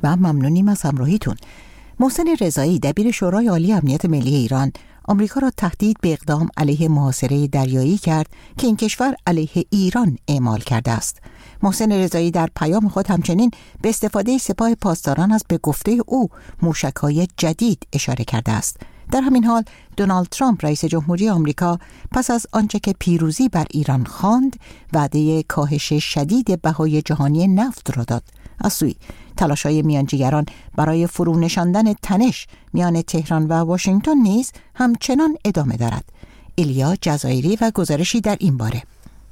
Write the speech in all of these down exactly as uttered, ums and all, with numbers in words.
و ممنونیم از همراهیتون. محسن رضایی دبیر شورای عالی امنیت ملی ایران آمریکا را تهدید به اقدام علیه محاصره دریایی کرد که این کشور علیه ایران اعمال کرده است. محسن رضایی در پیام خود همچنین به استفاده سپاه پاسداران از به گفته او موشک‌های جدید اشاره کرده است. در همین حال دونالد ترامپ رئیس جمهوری آمریکا پس از آنچه که پیروزی بر ایران خواند وعده کاهش شدید بهای جهانی نفت را داد. از سوی تلاش‌های میانجیگران برای فرو نشاندن تنش میان تهران و واشنگتن نیز همچنان ادامه دارد. ایلیا جزایری و گزارشی در این باره.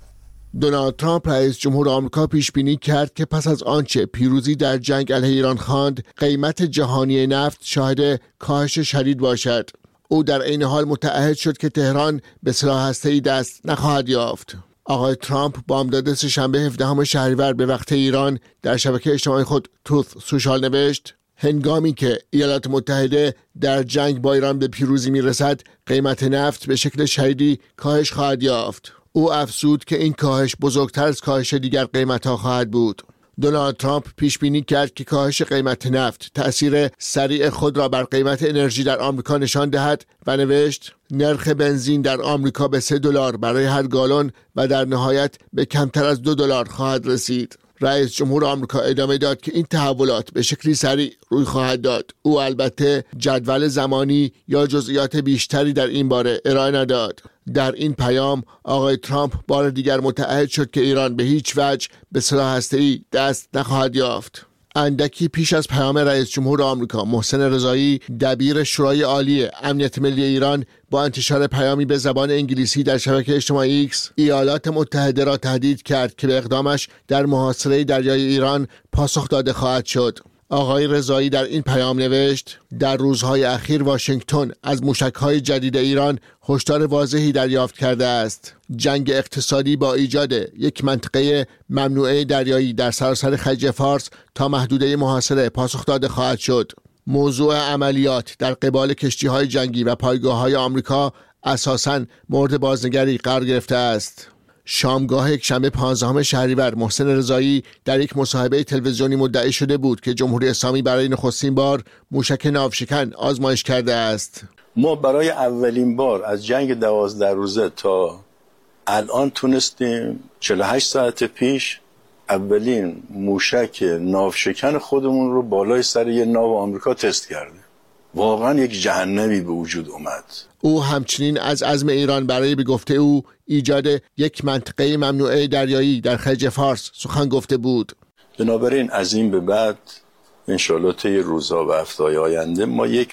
دونالد ترامپ رئیس جمهور آمریکا پیش بینی کرد که پس از آنچه پیروزی در جنگ علیه ایران خواند قیمت جهانی نفت شاهد کاهش شدید باشد. او در عین حال متعهد شد که تهران به سلاح هسته‌ای دست نخواهد یافت. آقای ترامپ بامداد سه‌شنبه هفدهم شهریور به وقت ایران در شبکه اجتماعی خود تروث سوشال نوشت: هنگامی که ایالات متحده در جنگ با ایران به پیروزی میرسد، قیمت نفت به شکل شدیدی کاهش خواهد یافت. او افزود که این کاهش بزرگتر از کاهش دیگر قیمت‌ها خواهد بود. دونالد ترامپ پیش بینی کرد که کاهش قیمت نفت تأثیر سریع خود را بر قیمت انرژی در آمریکا نشان دهد و نوشت: نرخ بنزین در آمریکا به سه دلار برای هر گالن و در نهایت به کمتر از دو دلار خواهد رسید. رئیس جمهور آمریکا ادامه داد که این تحولات به شکلی سریع روی خواهد داد. او البته جدول زمانی یا جزئیات بیشتری در این باره ارائه نداد. در این پیام آقای ترامپ بار دیگر متعهد شد که ایران به هیچ وجه به سلاح هسته‌ای دست نخواهد یافت. اندکی پیش از پیام رئیس جمهور آمریکا، محسن رضایی دبیر شورای عالی امنیت ملی ایران با انتشار پیامی به زبان انگلیسی در شبکه اجتماعی ایکس ایالات متحده را تهدید کرد که به اقدامش در محاصره دریای ایران پاسخ داده خواهد شد. آقای رضایی در این پیام نوشت: در روزهای اخیر واشنگتن از موشک‌های جدید ایران هشدار واضحی دریافت کرده است. جنگ اقتصادی با ایجاد یک منطقه ممنوعه دریایی در سراسر خلیج فارس تا محدوده محاصره پاسخ داده خواهد شد. موضوع عملیات در قبال کشتی‌های جنگی و پایگاه‌های آمریکا اساساً مورد بازنگری قرار گرفته است. شامگاه یکشنبه پانزدهم شهریور محسن رضایی در یک مصاحبه تلویزیونی مدعی شده بود که جمهوری اسلامی برای نخستین بار موشک ناوشکن آزمایش کرده است. ما برای اولین بار از جنگ دوازده روزه تا الان تونستیم چهل و هشت ساعت پیش اولین موشک ناوشکن خودمون رو بالای سر یه ناو آمریکا تست کردیم. واقعا یک جهنمی به وجود اومد. او همچنین از عزم ایران برای به گفته او ایجاد یک منطقه ممنوعه دریایی در خلیج فارس سخن گفته بود. بنابراین از این به بعد انشالله طی روزها و هفته‌های آینده ما یک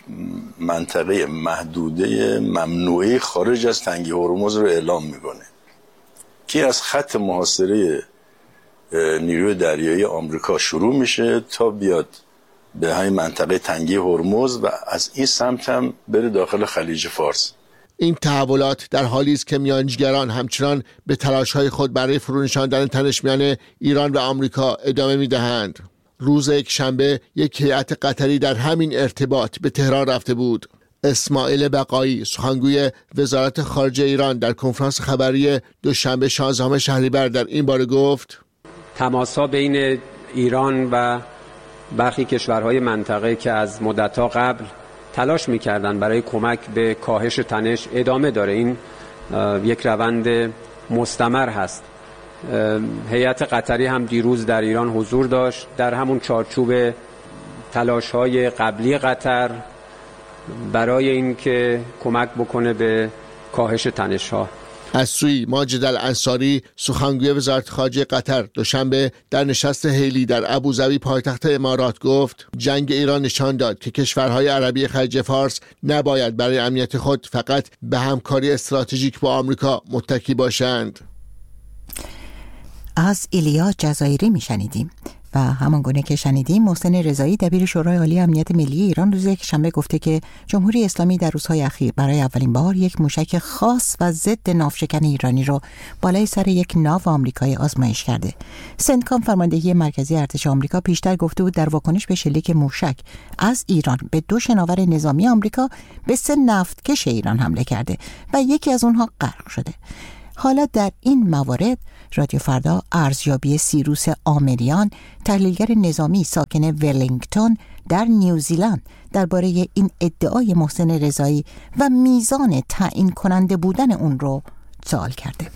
منطقه محدوده ممنوعه خارج از تنگه هرمز رو اعلام میکنه که از خط محاصره نیروی دریایی آمریکا شروع میشه تا بیاد به همین منطقه تنگه هرمز و از این سمت هم بره داخل خلیج فارس. این تحولات در حالی است که میانجیگران همچنان به تلاش‌های خود برای فرونشاندن تنش میان ایران و آمریکا ادامه می‌دهند. روز یک شنبه یک هیئت قطری در همین ارتباط به تهران رفته بود. اسماعیل بقایی سخنگوی وزارت خارجه ایران در کنفرانس خبری دوشنبه شانزدهم شهریور در این باره گفت: تماس‌ها بین ایران و برخی کشورهای منطقه که از مدت‌ها قبل تلاش می‌کردند برای کمک به کاهش تنش ادامه داره. این یک روند مستمر هست. هیئت قطری هم دیروز در ایران حضور داشت در همون چارچوب تلاش‌های قبلی قطر برای اینکه کمک بکنه به کاهش تنش‌ها. از سوی ماجد الانصاری سخنگوی وزارت خارجه قطر دوشنبه در نشست هیلی در ابوظبی پایتخت امارات گفت: جنگ ایران نشان داد که کشورهای عربی خلیج فارس نباید برای امنیت خود فقط به همکاری استراتژیک با آمریکا متکی باشند. از ایلیا جزایری میشنیدیم. و همان گونه که شنیدیم محسن رضایی دبیر شورای عالی امنیت ملی ایران روز یکشنبه گفته که جمهوری اسلامی در روزهای اخیر برای اولین بار یک موشک خاص و ضد ناوشکن ایرانی را بالای سر یک ناو آمریکایی آزمایش کرده. سنتکام فرماندهی مرکزی ارتش آمریکا پیشتر گفته بود در واکنش به شلیک موشک از ایران به دو شناور نظامی آمریکا به سه نفتکش ایران حمله کرده و یکی از اونها غرق شده. حالا در این موارد رادیو فردا ارزیابی سیروس آمریان، تحلیلگر نظامی ساکن ولینگتون در نیوزیلند، درباره این ادعای محسن رضایی و میزان تعیین کننده بودن اون رو سوال کرده.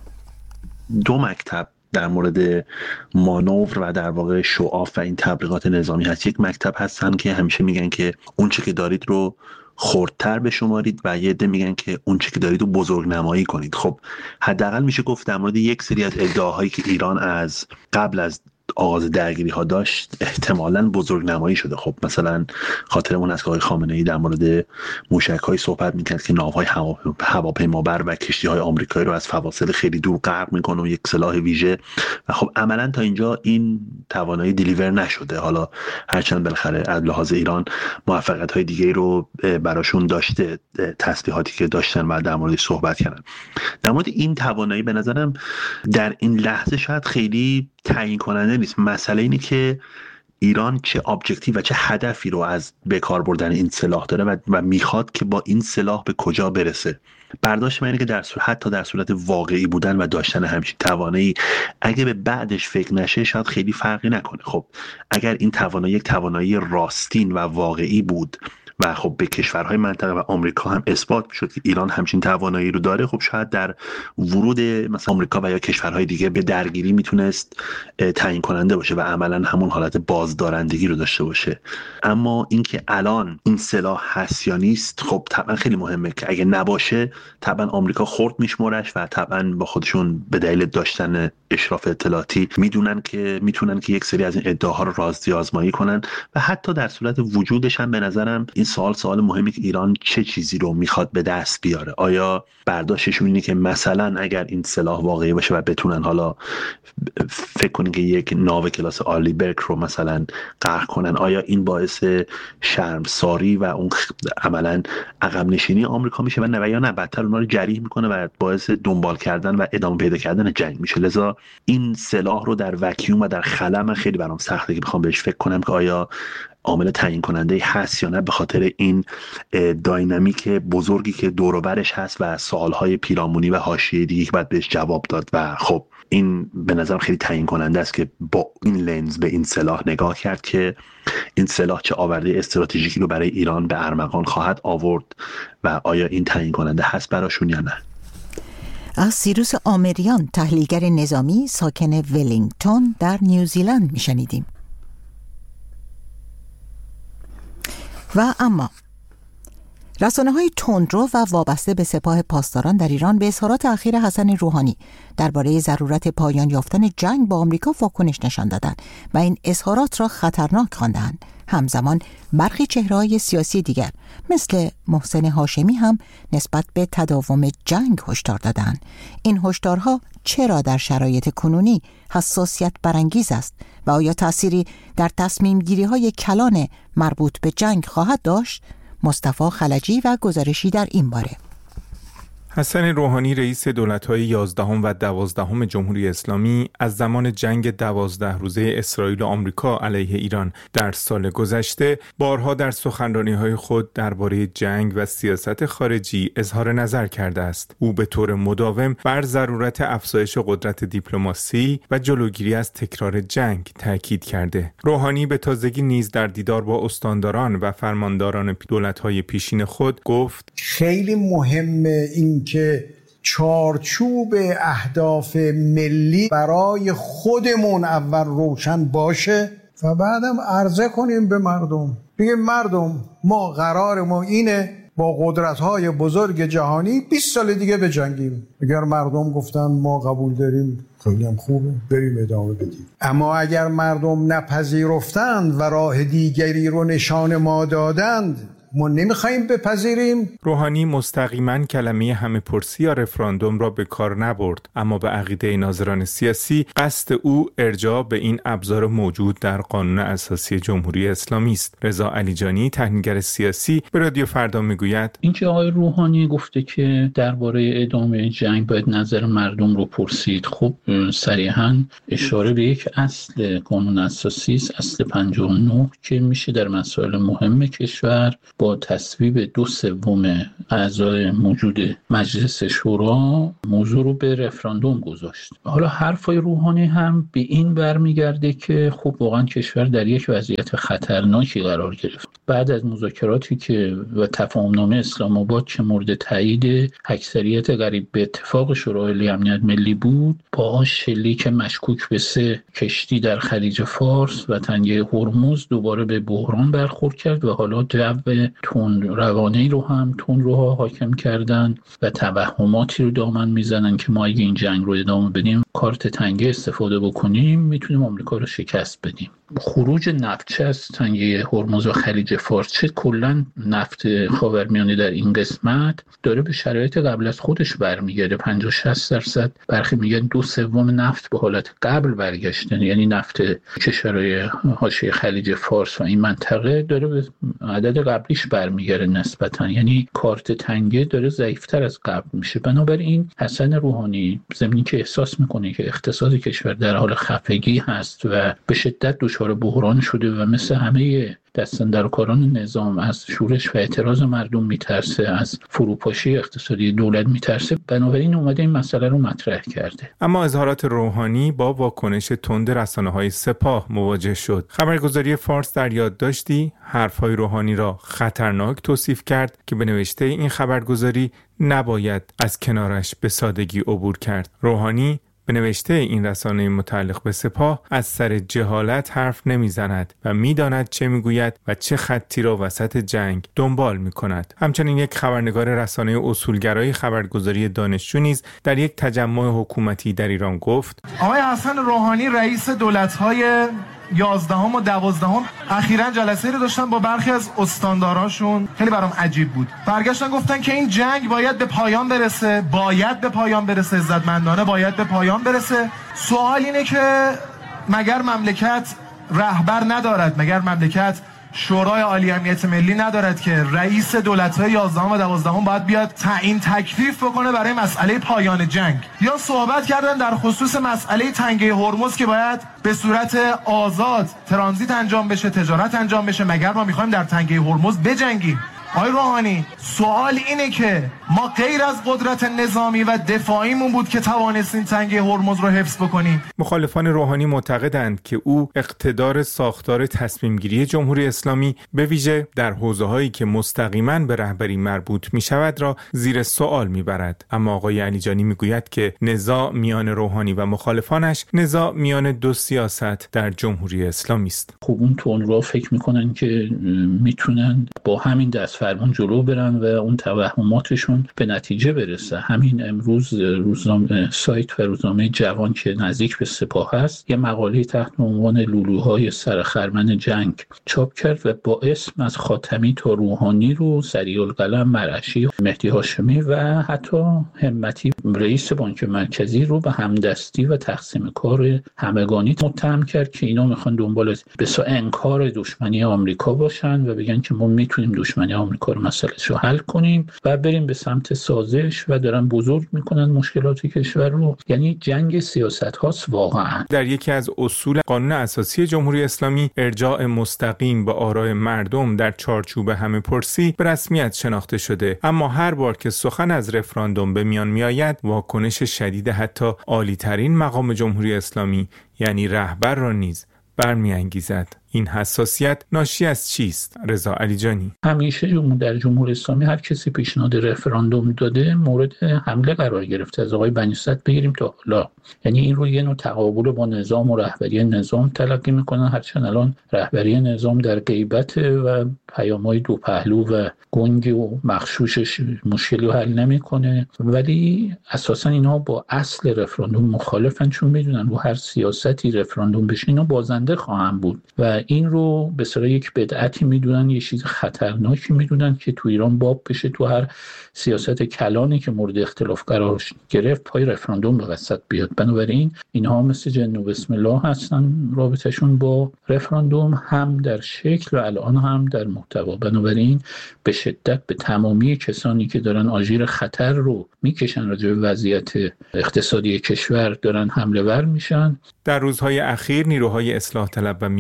دو مکتب در مورد مانور و در واقع شوآف و این تبلیغات نظامی هست. یک مکتب هستن که همیشه میگن که اون چه که دارید رو خردتر بشمارید و یه عده میگن که اون چه که دارید رو بزرگ نمایی کنید. خب حداقل میشه گفت در مورد یک سری از ادعاهایی که ایران از قبل از آغاز درگیری ها داشت احتمالاً بزرگ نمایی شده. خب مثلا خاطرمون از که آقای خامنه‌ای در مورد موشک‌های صحبت می‌کرد که ناوهای هواپیمابر و کشتی‌های آمریکایی رو از فواصل خیلی دور غرق می‌کنه و یک سلاح ویژه، و خب عملاً تا اینجا این توانایی دیلیور نشده. حالا هرچند بالاخره از لحاظ ایران موفقیت‌های دیگه‌ای رو براشون داشته، تسلیحاتی که داشتن و در موردش صحبت کردن. در مورد این توانایی به نظرم در این لحظه شاید خیلی تعیین کننده نیست. مسئله اینه که ایران چه ابجکتیو و چه هدفی رو از بکار بردن این سلاح داره و, و میخواد که با این سلاح به کجا برسه. برداشت من اینه که در صورت حتی در صورت واقعی بودن و داشتن همچین توانایی اگه به بعدش فکر نشه شاید خیلی فرقی نکنه. خب اگر این توانایی یک توانایی راستین و واقعی بود و خب به کشورهای منطقه و آمریکا هم اثبات شد که ایران همچین توانایی رو داره، خب شاید در ورود مثلا آمریکا و یا کشورهای دیگه به درگیری میتونست تعیین کننده باشه و عملا همون حالت بازدارندگی رو داشته باشه. اما اینکه الان این سلاح هست یا نیست خب طبعا خیلی مهمه که اگه نباشه طبعا آمریکا خرد میشمرش و طبعا با خودشون به دلیل داشتن اشراف اطلاعاتی میدونن که میتونن که یک سری از این ادعاها رو رازی آزمایی کنن و حتی در صورت وجودش هم به نظرم این سوال سوال مهمی که ایران چه چیزی رو میخواد به دست بیاره. آیا برداشتشون اینه که مثلا اگر این سلاح واقعی باشه و بتونن حالا فکر کنین که یک ناو کلاس آرلی برگ رو مثلا غرق کنن، آیا این باعث شرمساری و اون عملا عقب نشینی آمریکا میشه و نه یا نه بدتر اونها رو جریح میکنه و باعث دنبال کردن و ادامه پیدا کردن جنگ میشه. لذا این سلاح رو در وکیوم و در خلا من خیلی برام سخته که بخوام بهش فکر کنم که آیا عامل تعیین کننده هست یا نه، به خاطر این داینامیک بزرگی که دور و برش هست و سوالهای پیرامونی و حاشیه‌ای دیگه که باید بهش جواب داد. و خب این به نظرم خیلی تعیین کننده است که با این لنز به این سلاح نگاه کرد که این سلاح چه آورده استراتژیکی رو برای ایران به ارمغان خواهد آورد و آیا این تعیین کننده هست براشون یا نه. از سیروس آمریان، تحلیلگر نظامی ساکن ولینگتون در نیوزیلند میشنیدیم. و اما رسانه‌های تندرو و وابسته به سپاه پاسداران در ایران به اظهارات اخیر حسن روحانی درباره ضرورت پایان یافتن جنگ با آمریکا واکنش نشان دادند و این اظهارات را خطرناک خواندند. همزمان برخی چهره‌های سیاسی دیگر مثل محسن هاشمی هم نسبت به تداوم جنگ هشدار دادند. این هشدارها چرا در شرایط کنونی حساسیت برانگیز است و آیا تأثیری در تصمیم گیری های کلان مربوط به جنگ خواهد داشت؟ مصطفی خلجی و گزارشی در این باره. حسن روحانی رئیس دولت‌های یازدهم و دوازدهم جمهوری اسلامی از زمان جنگ دوازده روزه اسرائیل و آمریکا علیه ایران در سال گذشته بارها در سخنرانی‌های خود درباره جنگ و سیاست خارجی اظهار نظر کرده است. او به طور مداوم بر ضرورت افزایش قدرت دیپلماسی و جلوگیری از تکرار جنگ تاکید کرده. روحانی به تازگی نیز در دیدار با استانداران و فرمانداران دولت‌های پیشین خود گفت خیلی مهمه این که چارچوب اهداف ملی برای خودمون اول روشن باشه و بعدم عرضه کنیم به مردم، بگیم مردم ما قرار ما اینه با قدرت‌های بزرگ جهانی بیست سال دیگه بجنگیم. اگر مردم گفتن ما قبول داریم خیلی هم خوبه، بریم ادامه بدیم. اما اگر مردم نپذیرفتند و راه دیگری رو نشان ما دادند ما نمیخوایم بپذیریم. روحانی مستقیما کلمه همه پرسی یا رفراندوم را به کار نبرد، اما به عقیده ناظران سیاسی قصد او ارجاع به این ابزار موجود در قانون اساسی جمهوری اسلامی است. رضا علیجانی، تحلیلگر سیاسی، به رادیو فردا میگوید اینکه آقای روحانی گفته که درباره ادامه جنگ باید نظر مردم رو پرسید، خب صریحاً اشاره به یک اصل قانون اساسی است، اصل پنجاه و نه، که میشه در مسائل مهم کشور با تصویب دو سوم اعضای موجود مجلس شورا موضوع رو به رفراندوم گذاشت. حالا حرفای روحانی هم به این برمیگرده که خب واقعا کشور در یک وضعیت خطرناکی قرار گرفت. بعد از مذاکراتی که و تفاهمنامه اسلام آباد که مورد تایید اکثریت قریب به اتفاق شورای عالی امنیت ملی بود، با شلیک مشکوک به سه کشتی در خلیج فارس و تنگه هرمز دوباره به بحران برخورد کرد و حالا جو تند روانه‌ای رو هم تند روها حاکم کردن و توهماتی رو دامن میزنن که ما اگه این جنگ رو ادامه بدیم، کارت تنگه استفاده بکنیم، میتونیم آمریکا رو شکست بدیم. خروج نفتچه از تنگه هرمز و خلیج فارس، چه کلا نفت خاورمیانه در این قسمت داره به شرایط قبل از خودش برمیگرده. پنجاه شصت درصد برخی میگن دو سوم نفت به حالت قبل برگشتن، یعنی نفت کشورهای حاشیه خلیج فارس و این منطقه داره به عدد قبلیش برمیگرده نسبتا، یعنی کارت تنگه داره ضعیفتر از قبل میشه. بنابراین حسن روحانی زمینی که احساس میکنه که اقتصاد کشور در حال خفگی هست و به شدت دچار بحران شده و مثل همه دستاندرکاران نظام از شورش و اعتراض مردم میترسه، از فروپاشی اقتصادی دولت میترسه، بنابراین اومده این مسئله رو مطرح کرده. اما اظهارات روحانی با واکنش تند رسانه‌های سپاه مواجه شد. خبرگزاری فارس در یادداشتی حرف‌های روحانی را خطرناک توصیف کرد که به نوشته این خبرگزاری نباید از کنارش به سادگی عبور کرد. روحانی به نوشته این رسانه متعلق به سپاه از سر جهالت حرف نمیزند و میداند چه میگوید و چه خطی را وسط جنگ دنبال میکند. همچنین یک خبرنگار رسانه اصولگرای خبرگزاری دانشجو نیز در یک تجمع حکومتی در ایران گفت: آقای حسن روحانی رئیس دولت‌های یازدهم و دوازدهم اخیراً جلسه رو داشتن با برخی از استانداراشون، خیلی برام عجیب بود. برگشتن گفتن که این جنگ باید به پایان برسه، باید به پایان برسه، عزتمندانه باید به پایان برسه. سوال اینه که مگر مملکت رهبر ندارد؟ مگر مملکت شورای عالی امنیت ملی ندارد که رئیس دولت‌های یازدهم و دوازدهم باید بیاد تعیین تکلیف بکنه برای مسئله پایان جنگ؟ یا صحبت کردن در خصوص مسئله تنگه هرمز که باید به صورت آزاد ترانزیت انجام بشه، تجارت انجام بشه. مگر ما می‌خوایم در تنگه هرمز بجنگیم؟ آقای روحانی، سوال اینه که ما غیر از قدرت نظامی و دفاعیمون بود که توانستیم تنگه هرمز رو حفظ بکنیم. مخالفان روحانی معتقدند که او اقتدار ساختار تصمیم گیری جمهوری اسلامی به ویژه در حوزه‌هایی که مستقیما به رهبری مربوط می‌شود را زیر سوال می‌برد. اما آقای علیجانی می‌گوید که نزاع میان روحانی و مخالفانش نزاع میان دو سیاست در جمهوری اسلامی است. خب اون تون رو فکر می‌کنن که میتونن با همین دست فرمون جلو برن و اون توهماتشون به نتیجه برسه. همین امروز روزنامه سایت و روزنامه جوان که نزدیک به سپاه هست یه مقاله تحت عنوان لولوهای سرخرمن جنگ چاپ کرد و با اسم از خاتمی تا روحانی رو سریع القلم مرعشی، مهدی هاشمی و حتی همتی رئیس بانک مرکزی رو به همدستی و تقسیم کار همگانی متهم کرد که اینا میخوان دنبال بسا انکار دشمنی آمریکا باشن و بگن که ما میتونیم دشمنی آمریکا رو مسئله‌اش رو حل کنیم و بریم به سمت سازش و دارن بزرگ میکنن مشکلات کشور رو. یعنی جنگ سیاست هاست واقعا. در یکی از اصول قانون اساسی جمهوری اسلامی ارجاع مستقیم به آراء مردم در چارچوب همه پرسی به رسمیت شناخته شده، اما هر بار که سخن از رفراندوم به میان میآید واکنش شدید حتی عالی ترین مقام جمهوری اسلامی یعنی رهبر را نیز برمی‌انگیزد. این حساسیت ناشی از چیست؟ رضا علیجانی: همیشه در جمهوری اسلامی هر کسی پیشنهاد رفراندوم داده مورد حمله قرار گرفته. از آقای بنی صدر بگیریم تا حالا، یعنی این رو یه نوع تقابل با نظام و رهبری نظام تلقی میکنن، هرچند الان رهبری نظام در غیبت و پیام‌های دو پهلو و گنگ و مغشوشش مشکلی رو حل نمیکنه، ولی اساسا اینا با اصل رفراندوم مخالفن، چون میدونن رو هر سیاستی رفراندوم بشه اینا بازنده خواهند بود و این رو به صورت یک بدعتی میدونن، یه چیز خطرناکی میدونن که تو ایران باب بشه، تو هر سیاست کلانی که مورد اختلاف قرار گرفت پای رفراندوم به وسط بیاد. بنابراین اینها مثل جن و بسم الله هستن رابطهشون با رفراندوم، هم در شکل و الان هم در محتوا. بنابراین به شدت به تمامی کسانی که دارن آژیر خطر رو میکشن راجع به وضعیت اقتصادی کشور دارن حمله ور میشن. در روزهای اخیر نیروهای اصلاح طلب و میانه رو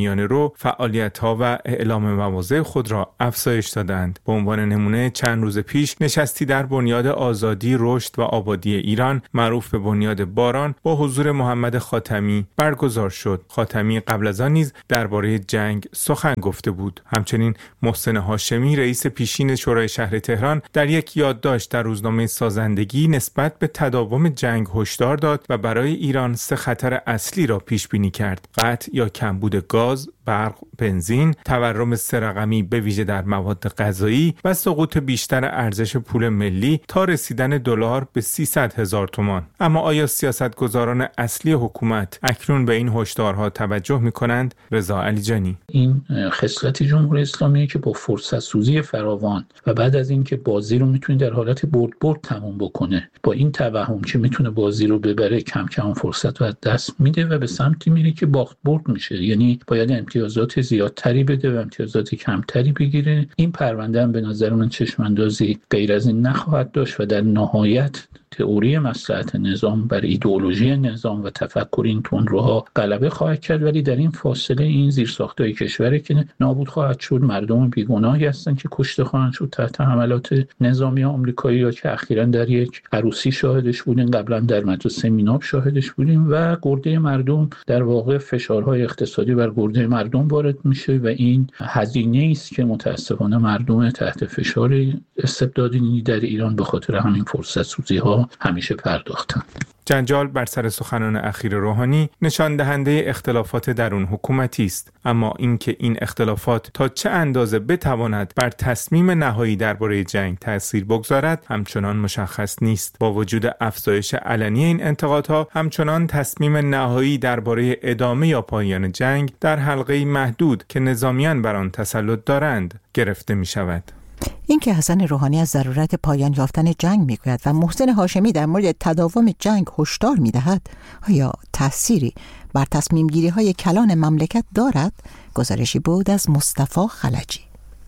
و فعالیت‌ها و اعلام مواضع خود را افزایش دادند. به عنوان نمونه چند روز پیش نشستی در بنیاد آزادی، رشد و آبادی ایران معروف به بنیاد باران با حضور محمد خاتمی برگزار شد. خاتمی قبل از آن نیز درباره جنگ سخن گفته بود. همچنین محسن هاشمی رئیس پیشین شورای شهر تهران در یک یادداشت در روزنامه سازندگی نسبت به تداوم جنگ هشدار داد و برای ایران سه خطر اصلی را پیش بینی کرد: قطع یا کمبود گاز، برق، بنزین، تورم سه رقمی به ویژه در مواد غذایی و سقوط بیشتر ارزش پول ملی تا رسیدن دلار به سیصد هزار تومان. اما آیا سیاستگزاران اصلی حکومت اکنون به این هشدارها توجه می‌کنند؟ رضا علیجانی: این خصلت جمهوری اسلامی که با فرصت سوزی فراوان و بعد از اینکه بازی رو میتونه در حالت برد برد تموم بکنه، با این توهم که میتونه بازی رو ببره، کم کم فرصت رو از دست میده و به سمتی میره که باخت برد میشه. یعنی باید امتیازات زیادتری بده و امتیازات کمتری بگیره. این پرونده هم به نظر من چشماندازی غیر از این نخواهد داشت و در نهایت تئوری مصلحت نظام بر ایدئولوژی نظام و تفکر این تندروها غلبه خواهد کرد. ولی در این فاصله این زیرساخت‌های کشوری که نابود خواهد شد، مردم بیگناهی هستند که کشته خواهند شد تحت حملات نظامی آمریکایی، یا که اخیراً در یک عروسی شاهدش بودیم، قبلا در مدرسه میناب شاهدش بودیم و گرده مردم در واقع فشارهای اقتصادی بر گرده مردم وارد میشه و این هزینه‌ای است که متأسفانه مردم تحت فشار استبدادی در ایران به خاطر همین فرصت سوزی‌ها همیشه پرداختن. جنجال بر سر سخنان اخیر روحانی نشان دهنده اختلافات درون حکومتی است، اما اینکه این اختلافات تا چه اندازه بتواند بر تصمیم نهایی درباره جنگ تأثیر بگذارد همچنان مشخص نیست. با وجود افزایش علنی این انتقادها، همچنان تصمیم نهایی درباره ادامه یا پایان جنگ در حلقه‌ای محدود که نظامیان بر آن تسلط دارند گرفته می شود. اینکه حسن روحانی از ضرورت پایان یافتن جنگ میگوید و محسن هاشمی در مورد تداوم جنگ هشدار میدهد، آیا تأثیری بر تصمیم گیری های کلان مملکت دارد؟ گزارشی بود از مصطفی خلجی.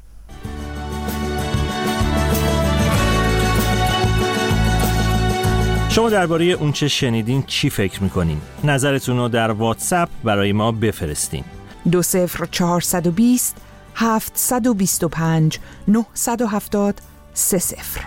شما درباره اون چه شنیدین چی فکر میکنین؟ نظرتون رو در واتساپ برای ما بفرستین. دو صفر چهارصد و بیست هفتصد و بیست و پنج نهصد و هفتاد سه صفر.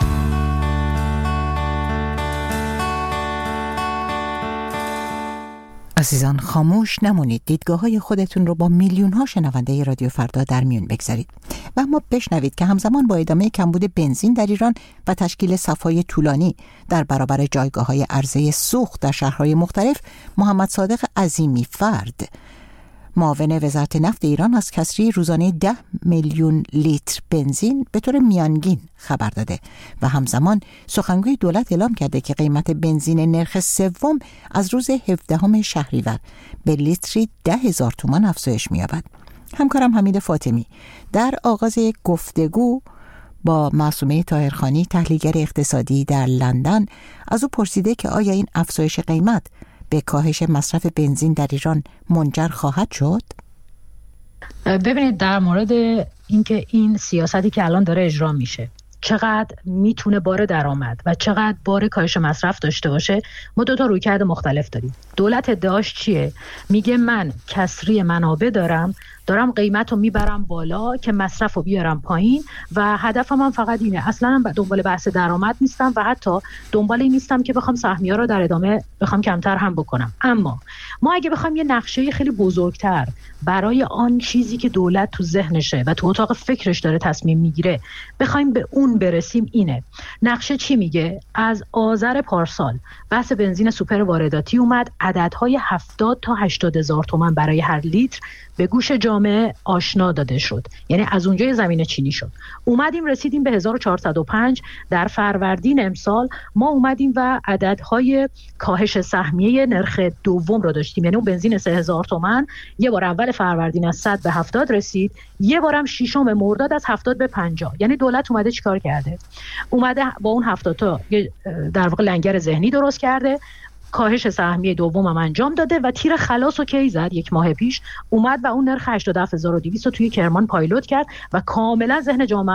عزیزان خاموش نمونید، دیدگاه های خودتون رو با میلیون ها شنونده رادیو فردا در میون بگذارید و اما بشنوید که همزمان با ادامه کمبود بنزین در ایران و تشکیل صف‌های طولانی در برابر جایگاه های عرضه سوخت در شهرهای مختلف، محمد صادق عظیمی فرد معاون وزارت نفت ایران از کسری روزانه ده میلیون لیتر بنزین به طور میانگین خبر داده و همزمان سخنگوی دولت اعلام کرده که قیمت بنزین نرخ سوم از روز هفدهم شهریور به لیتری ده هزار تومان افزایش می‌یابد. همکارم حمید فاطمی در آغاز گفتگو با معصومه طاهرخانی تحلیلگر اقتصادی در لندن از او پرسیده که آیا این افزایش قیمت به کاهش مصرف بنزین در ایران منجر خواهد شد؟ ببینید، در مورد اینکه این سیاستی که الان داره اجرا میشه چقدر میتونه بار درآمد و چقدر بار کاهش مصرف داشته باشه، ما دو تا رویکرد مختلف داریم. دولت ادعاش چیه؟ میگه من کسری منابع دارم دارم قیمت رو میبرم بالا که مصرف رو بیارم پایین و هدفم هم فقط اینه. اصلا دنبال بحث درآمد نیستم و حتی دنبال این نیستم که بخوام سهمیه رو در ادامه بخوام کمتر هم بکنم. اما ما اگه بخوام یه نقشه خیلی بزرگتر برای آن چیزی که دولت تو ذهنشه و تو اتاق فکرش داره تصمیم میگیره بخوایم به اون برسیم، اینه. نقشه چی میگه؟ از آذر پارسال بحث بنزین سوپر وارداتی اومد، عددهای هفتاد تا هشتاد هزار تومان برای هر لیتر به گوش جامعه آشنا داده شد. یعنی از اونجای زمینه چینی شد. اومدیم رسیدیم به هزار و چهارصد و پنج. در فروردین امسال ما اومدیم و عددهای کاهش سهمیه نرخ دوم رو داشتیم. یعنی اون بنزین سه هزار تومان یه بار اول فروردین از صد به هفتاد رسید، یه بارم ششم مرداد از هفتاد به پنجاه. یعنی دولت اومده چیکار کرده؟ اومده با اون هفتاد تا در واقع لنگر ذهنی درست کرده، کاهش سهمیه دوم هم انجام داده و تیر خلاص رو کی زد؟ یک ماه پیش اومد و اون نرخ هشتاد و هفت هزار و دویست رو توی کرمان پایلوت کرد و کاملا ذهن جامعه رو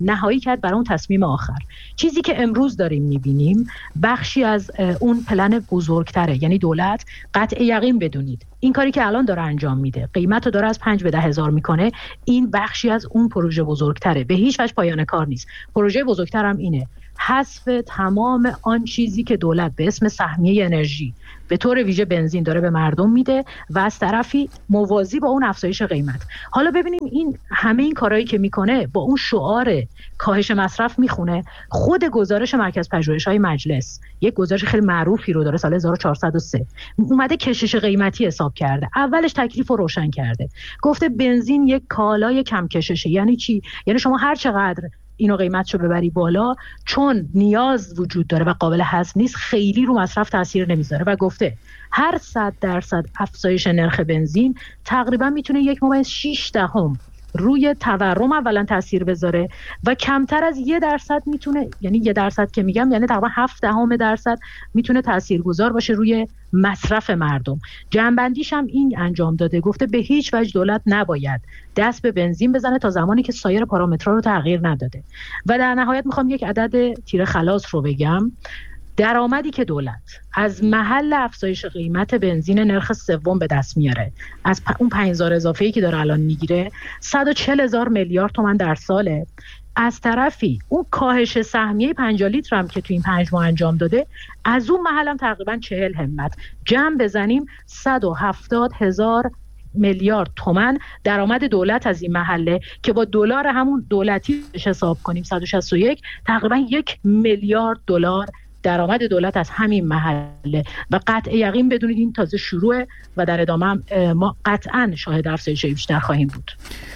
نهایی کرد برای اون تصمیم آخر. چیزی که امروز داریم میبینیم بخشی از اون پلن بزرگتره، یعنی دولت قطع یقین بدونید این کاری که الان داره انجام میده قیمت رو داره از پنج به ده هزار میکنه، این بخشی از اون پروژه بزرگتره، به هیچ وجه پایان کار نیست. پروژه بزرگتر هم اینه حذف تمام آن چیزی که دولت به اسم سهمیه انرژی به طور ویژه بنزین داره به مردم میده و از طرفی موازی با اون افزایش قیمت. حالا ببینیم این همه این کارهایی که میکنه با اون شعار کاهش مصرف میخونه. خود گزارش مرکز پژوهش‌های مجلس یک گزارش خیلی معروفی رو داره، سال هزار و چهارصد و سه اومده کشش قیمتی حساب کرده. اولش تکلیف رو روشن کرده، گفته بنزین یک کالای کم کششه. یعنی چی؟ یعنی شما هر چقدر اینو قیمتشو ببری بالا، چون نیاز وجود داره و قابل هضم نیست، خیلی رو مصرف تاثیر نمیذاره و گفته هر صد درصد افزایش نرخ بنزین تقریبا میتونه یک ممیز شش دهم روی تورم اولا تاثیر بذاره و کمتر از یه درصد میتونه، یعنی یه درصد که میگم یعنی تقریبا هفت دهم درصد میتونه تاثیرگذار باشه روی مصرف مردم. جنبندیش هم این انجام داده، گفته به هیچ وجه دولت نباید دست به بنزین بزنه تا زمانی که سایر پارامترها رو تغییر نداده. و در نهایت میخوام یک عدد تیر خلاص رو بگم. درآمدی که دولت از محل افزایش قیمت بنزین نرخ سوم به دست میاره، از اون پنج هزار اضافه‌ای که داره الان میگیره، صد و چهل هزار میلیارد تومان در ساله. از طرفی اون کاهش سهمیه پنجاه لیتر هم که تو این پنج ماه انجام داده، از اون محل هم تقریبا چهل همت جمع بزنیم صد و هفتاد هزار میلیارد تومان درآمد دولت از این محله که با دلار همون دولتی حساب کنیم صد و شصت و یک، تقریبا یک میلیارد دلار درآمد دولت از همین محله. و قطع یقین بدونید این تازه شروعه و در ادامه هم ما قطعا شاهد افزایش بیشتر خواهیم بود.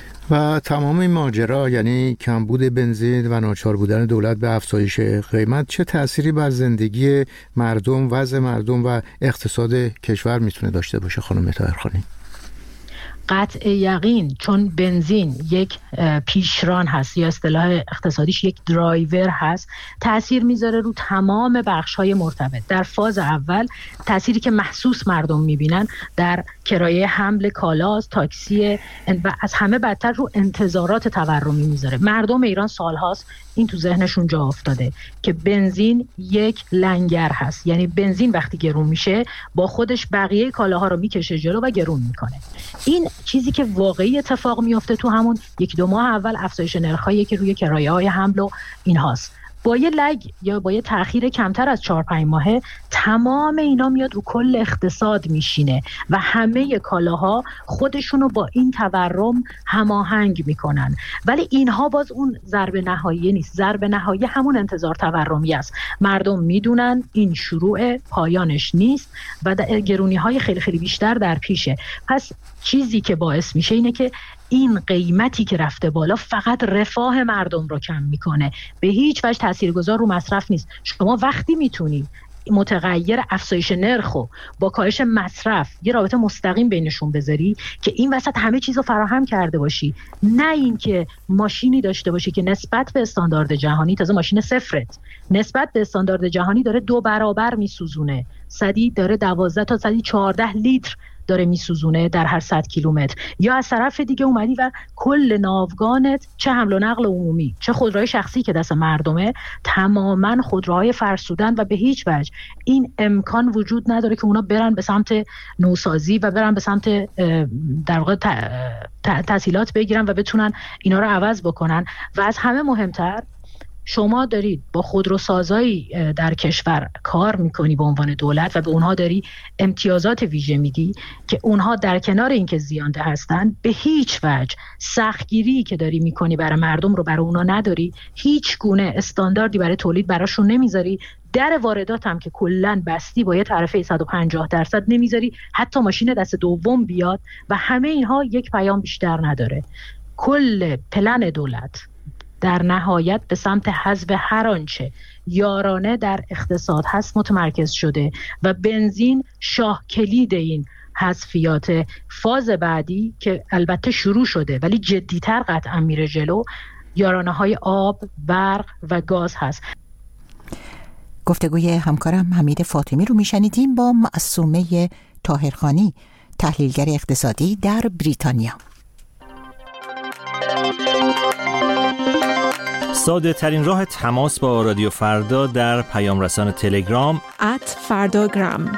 و تمام این ماجرا، یعنی کمبود بنزین و ناچار بودن دولت به افزایش قیمت، چه تأثیری بر زندگی مردم، وضع مردم و اقتصاد کشور میتونه داشته باشه خانم طاهرخانی؟ قطع یقین، چون بنزین یک پیشران هست یا اصطلاح اقتصادیش یک درایور هست، تأثیر میذاره رو تمام بخش‌های مرتبط. در فاز اول تأثیری که محسوس مردم میبینن در کرایه حمل کالاست، تاکسی و از همه بدتر رو انتظارات تورمی میذاره. مردم ایران سالهاست این تو ذهنشون جا افتاده که بنزین یک لنگر هست، یعنی بنزین وقتی گرون میشه با خودش بقیه کالاها رو میکشه جلو و گرون میکنه. این چیزی که واقعی اتفاق میفته تو همون یک دو ماه اول افزایش نرخایی که روی کرایه‌های حمل و اینهاست. با یه لگ یا با یه تأخیر کمتر از چهار پنج ماهه تمام اینا میاد رو کل اقتصاد میشینه و همه کالاها خودشونو با این تورم هماهنگ میکنن. ولی اینها باز اون ضرب نهایی نیست. ضرب نهایی همون انتظار تورمی است. مردم میدونن این شروع پایانش نیست و گرونی های خیلی خیلی بیشتر در پیشه. پس چیزی که باعث میشه اینه که این قیمتی که رفته بالا فقط رفاه مردم رو کم میکنه، به هیچ وجه تاثیرگذار رو مصرف نیست. شما وقتی میتونی متغیر افزایش نرخ و با کاهش مصرف یه رابطه مستقیم بینشون بذاری که این وسط همه چیز رو فراهم کرده باشی، نه اینکه ماشینی داشته باشی که نسبت به استاندارد جهانی، تازه ماشین صفرت نسبت به استاندارد جهانی داره دو برابر میسوزونه، صدی داره دوازده تا صدی چهارده لیتر داره میسوزونه در هر صد کیلومتر. یا از طرف دیگه اومدی و کل ناوگانت، چه حمل و نقل عمومی چه خودروهای شخصی که دست مردمه، تماما خودروهای فرسودن و به هیچ وجه این امکان وجود نداره که اونا برن به سمت نوسازی و برن به سمت در واقع تسهیلات بگیرن و بتونن اینا رو عوض بکنن. و از همه مهمتر شما دارید با خودروسازایی در کشور کار میکنی به عنوان دولت و به اونها داری امتیازات ویژه میدی که اونها در کنار اینکه زیانده هستن به هیچ وجه سختگیری که داری میکنی برای مردم رو برای اونها نداری، هیچ گونه استانداردی برای تولید براشون نمیذاری، در واردات هم که کلن بستی با یه تعرفه صد و پنجاه درصد نمیذاری حتی ماشین دست دوم بیاد و همه اینها یک پیام بیشتر نداره. کل پلن دولت در نهایت به سمت حذف هر آنچه یارانه در اقتصاد هست متمرکز شده و بنزین شاه کلید این حذفیات. فاز بعدی که البته شروع شده ولی جدیتر قطعا میره جلو، یارانه های آب، برق و گاز هست. گفتگوی همکارم حمید فاطمی رو میشنیدیم با معصومه طاهرخانی، تحلیلگر اقتصادی در بریتانیا. ساده ترین راه تماس با رادیو فردا در پیام رسان تلگرام ات فرداگرام.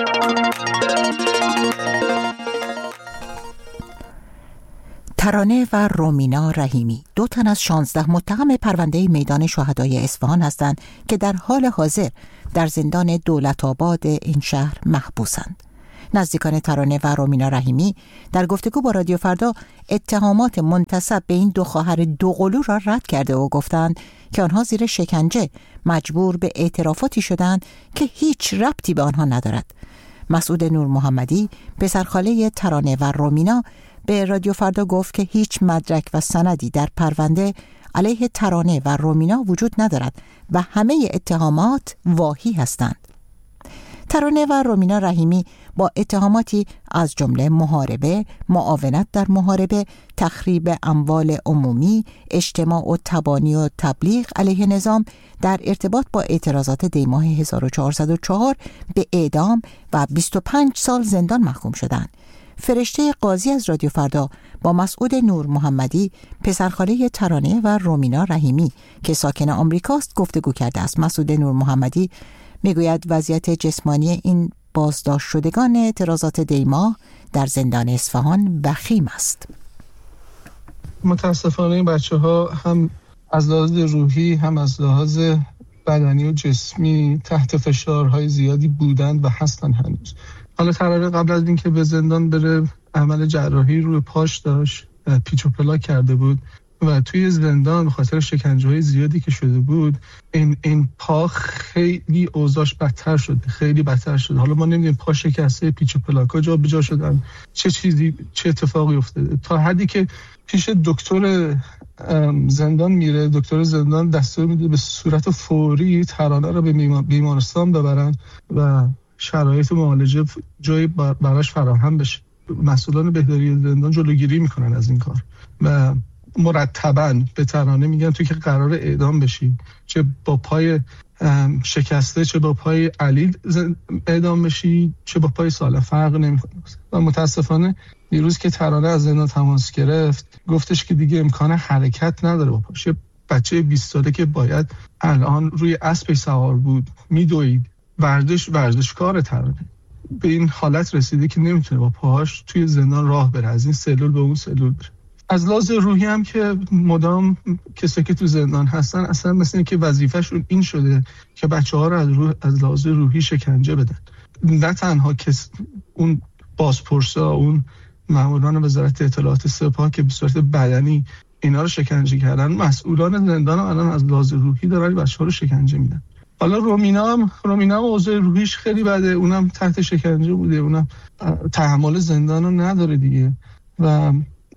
ترانه و رومینا رحیمی دو تن از شانزده متهم پرونده میدان شهدای اصفهان هستند که در حال حاضر در زندان دولت آباد این شهر محبوسند. نزدیکان ترانه و رومینا رحیمی در گفتگو با رادیو فردا اتهامات منتسب به این دو خواهر دوقلو را رد کرده و گفتند که آنها زیر شکنجه مجبور به اعترافاتی شدند که هیچ ربطی به آنها ندارد. مسعود نور محمدی پسرخاله ترانه و رومینا به رادیو فردا گفت که هیچ مدرک و سندی در پرونده علیه ترانه و رومینا وجود ندارد و همه اتهامات واهی هستند. ترانه و رومینا رحیمی با اتهاماتی از جمله محاربه، معاونت در محاربه، تخریب اموال عمومی، اجتماع و تبانی و تبلیغ علیه نظام در ارتباط با اعتراضات دیماه هزار و چهارصد و چهار به اعدام و بیست و پنج سال زندان محکوم شدند. فرشته قاضی از رادیو فردا با مسعود نور محمدی پسرخاله ترانه و رومینا رحیمی که ساکن آمریکاست گفتگو کرده است. مسعود نور محمدی میگوید وضعیت جسمانی این بازداشت شدگان اعتراضات دیماه در زندان اصفهان وخیم است. متاسفانه این بچه ها هم از لحاظ روحی هم از لحاظ بدنی و جسمی تحت فشارهای زیادی بودند و هستن هنوز. حالا ترانه قبل از اینکه به زندان بره عمل جراحی روی پاش داشت، پیچ و پلا کرده بود و توی زندان به خاطر شکنجه‌های زیادی که شده بود این این پا خیلی اوضاعش بدتر شده، خیلی بدتر شده. حالا ما نمیدونیم پا شکسته، پیچ و پلاکا جا به جا شدن، چه چیزی چه اتفاقی افتاده، تا حدی که پیش دکتر زندان میره، دکتر زندان دستور میده به صورت فوری ترانه رو به بیمارستان ببرن و شرایط معالجه جای براش فراهم بشه. مسئولان بهداری زندان جلوگیری میکنن از این کار و مرتباً به ترانه میگن تو که قرار اعدام بشی، چه با پای شکسته چه با پای علیل اعدام بشی چه با پای سالم، فرق نمیکنه. و متاسفانه دیروز که ترانه از زندان تماس گرفت گفتش که دیگه امکان حرکت نداره با پاش. بچه بیست ساله که باید الان روی اسبش سوار بود، میدوید، ورزش ورزشکار ترانه به این حالت رسیده که نمیتونه با پاهاش توی زندان راه بره، از این سلول به اون سلول بره. از لحاظ روحی هم که مدام کسی که تو زندان هستن اصلا مثل اینکه وظیفه‌شون این شده که بچه‌ها رو از روح از لحاظ روحی شکنجه بدن. نه تنها کس اون بازپرسا، اون ماموران وزارت اطلاعات سپاه که به صورت بدنی اینا رو شکنجه کردن، مسئولان زندان هم الان از لحاظ روحی دارن بچه‌ها رو شکنجه میدن. حالا رومینا هم رومینا هم اوضاع روحیش خیلی بده، اونم تحت شکنجه بوده، اونم تحمل زندان رو نداره دیگه و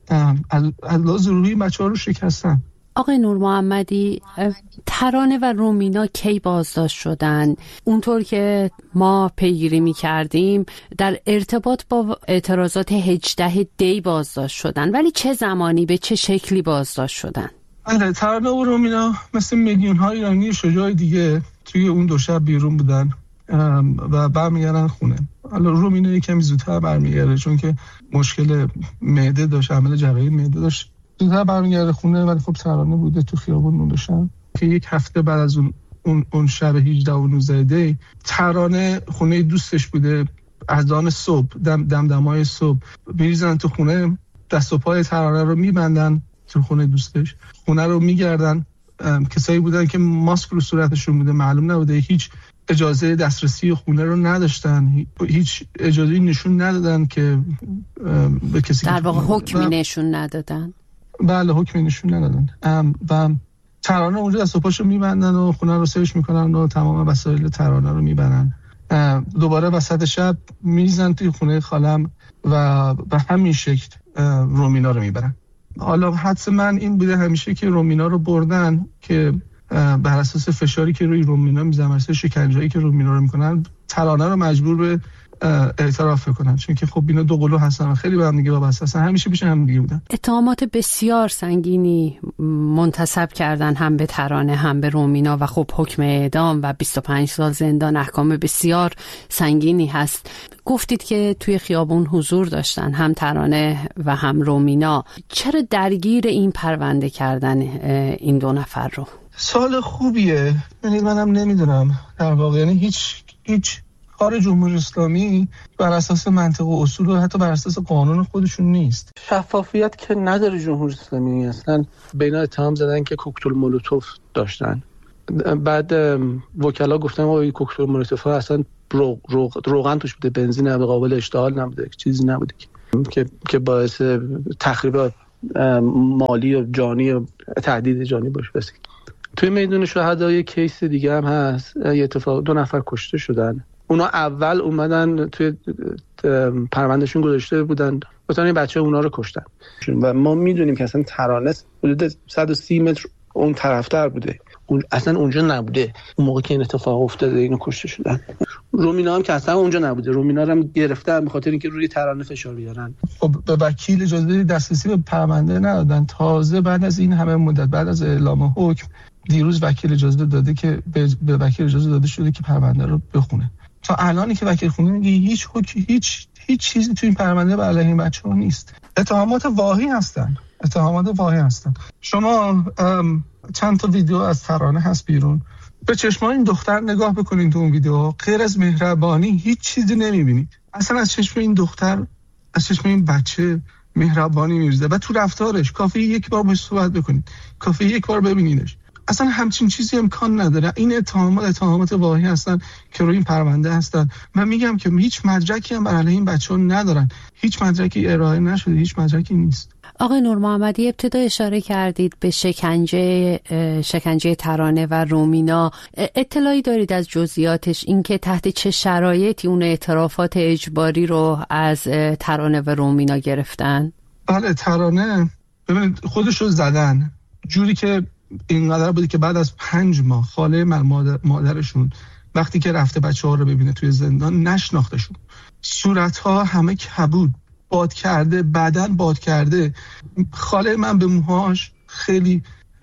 از لحاظ روحی بچه‌ها رو شکستن. آقای نور محمدی، ترانه و رومینا کی بازداشت شدن؟ اونطور که ما پیگیری می کردیم در ارتباط با اعتراضات هجده دی بازداشت شدن، ولی چه زمانی به چه شکلی بازداشت شدن؟ آره، ترانه و رومینا مثل میلیون های ایرانی شجاع دیگه توی اون دو شب بیرون بودن و برمیگردن خونه. حالا رومینا یکمی زودتر برمیگرده چون که مشکل معده داشت، عمل جراحی معده داشت، زودتر برمیگرده خونه. ولی خب ترانه بوده تو خیابون موندشن که یک هفته بعد از اون اون, اون شب هجده و نوزده دی ترانه خونه دوستش بوده. از آن صبح دم دمدمای صبح میریزن تو خونه، دست و پای ترانه رو میبندن تو خونه دوستش، خونه رو میگردن. کسایی بودن که ماسک رو صورتشون بوده، معلوم نبوده، هیچ اجازه دسترسی خونه رو نداشتن، هیچ اجازه نشون ندادن که به کسی در واقع حکمی نشون ندادن. بله، حکمی نشون ندادن و ترانه اونجا دست و پاشو میبندن و خونه رو سرچ میکنن و تمام وسایل ترانه رو میبرن. دوباره وسط شب میزن توی خونه خالم و به همین شکل رومینا رو میبرن. حالا حدس من این بوده همیشه که رومینا رو بردن که بر اساس فشاری که روی رومینا میذارن، بر اساس شکنجه‌ای که رومینا رو میکنن، ترانه رو مجبور به اعتراف کنن، چون که خب اینا دو قلو هستن و خیلی به هم دیگه وابسته هستن، همیشه پیش هم دیگه بودن. اتهامات بسیار سنگینی منتسب کردن هم به ترانه هم به رومینا و خب حکم اعدام و بیست و پنج سال زندان احکام بسیار سنگینی هست. گفتید که توی خیابون حضور داشتن هم ترانه و هم رومینا. چرا درگیر این پرونده کردن این دو نفر رو؟ سوال خوبیه. یعنی منم نمیدونم در واقع، یعنی هیچ هیچ کار جمهوری اسلامی بر اساس منطق و اصول و حتی بر اساس قانون خودشون نیست. شفافیت که نداره جمهوری اسلامی. اصلا بینا اتهام زدن که کوکتل مولوتوف داشتن، بعد وکلا گفتن ما کوکتل مولوتوف ها اصلا روغ، روغ، روغن توش بوده، بنزین نبوده، قابل اشتعال نبوده، چیزی نبوده که که باعث تخریب مالی و جانی و تهدید جانی باشه. بس توی میدون شهدا یه کیس دیگه هم هست، یه اتفاق دو نفر کشته شدن. اونا اول اومدن توی پروندهشون گذاشته بودن مثلا این بچه اونا رو کشتن و ما میدونیم که اصلا ترانه حدود صد و سی متر اون طرفتر بوده، اون اصلا اونجا نبوده اون موقع که این اتفاق افتاده، اینو کشته شدن. رومینا هم که اصلا اونجا نبوده، رومینا رو هم گرفتن به خاطر اینکه روی ترانه فشار بیارن. خب به وکیل اجازه دسترسی به پرونده ندادن. تازه بعد از این همه مدت، بعد از اعلام حکم، دیروز وکیل اجازه داده که به وکیل اجازه داده شده که پرونده رو بخونه. تا الانی که وکیل خونه میگه هیچ حکم، هیچ هیچ چیزی تو این پرونده به علیه این بچه‌ها نیست. اتهامات واهی هستن. اتهامات واهی هستن. شما چند تا ویدیو از ترانه هست بیرون، به چشمای این دختر نگاه بکنید. تو اون ویدیوها غیر از مهربانی هیچ چیزی نمیبینید. اصلا از چشم این دختر، از چشم این بچه مهربانی میریزه و تو رفتارش کافیه یک بار باهاش صحبت بکنید، کافیه یک بار ببینیدش. اصلا همچین چیزی امکان نداره. این اتهامات اتهامات واهی هستن که روی این پرونده هستن. من میگم که هیچ مدرکی هم برای این بچه‌ها ندارن، هیچ مدرکی ارائه نشده، هیچ مدرکی نیست. آقای نور محمدی، ابتدا اشاره کردید به شکنجه شکنجه ترانه و رومینا. اطلاعی دارید از جزئیاتش، اینکه تحت چه شرایطی اون اعترافات اجباری رو از ترانه و رومینا گرفتن؟ بله، ترانه ببینید خودشو زدن جوری که اینقدر بوده که بعد از پنج ماه خاله مادر مادرشون وقتی که رفته بچه‌ها رو ببینه توی زندان نشناختشون. صورت‌ها همه کبود، باد کرده، بدن باد کرده. خاله من به موهاش خیلی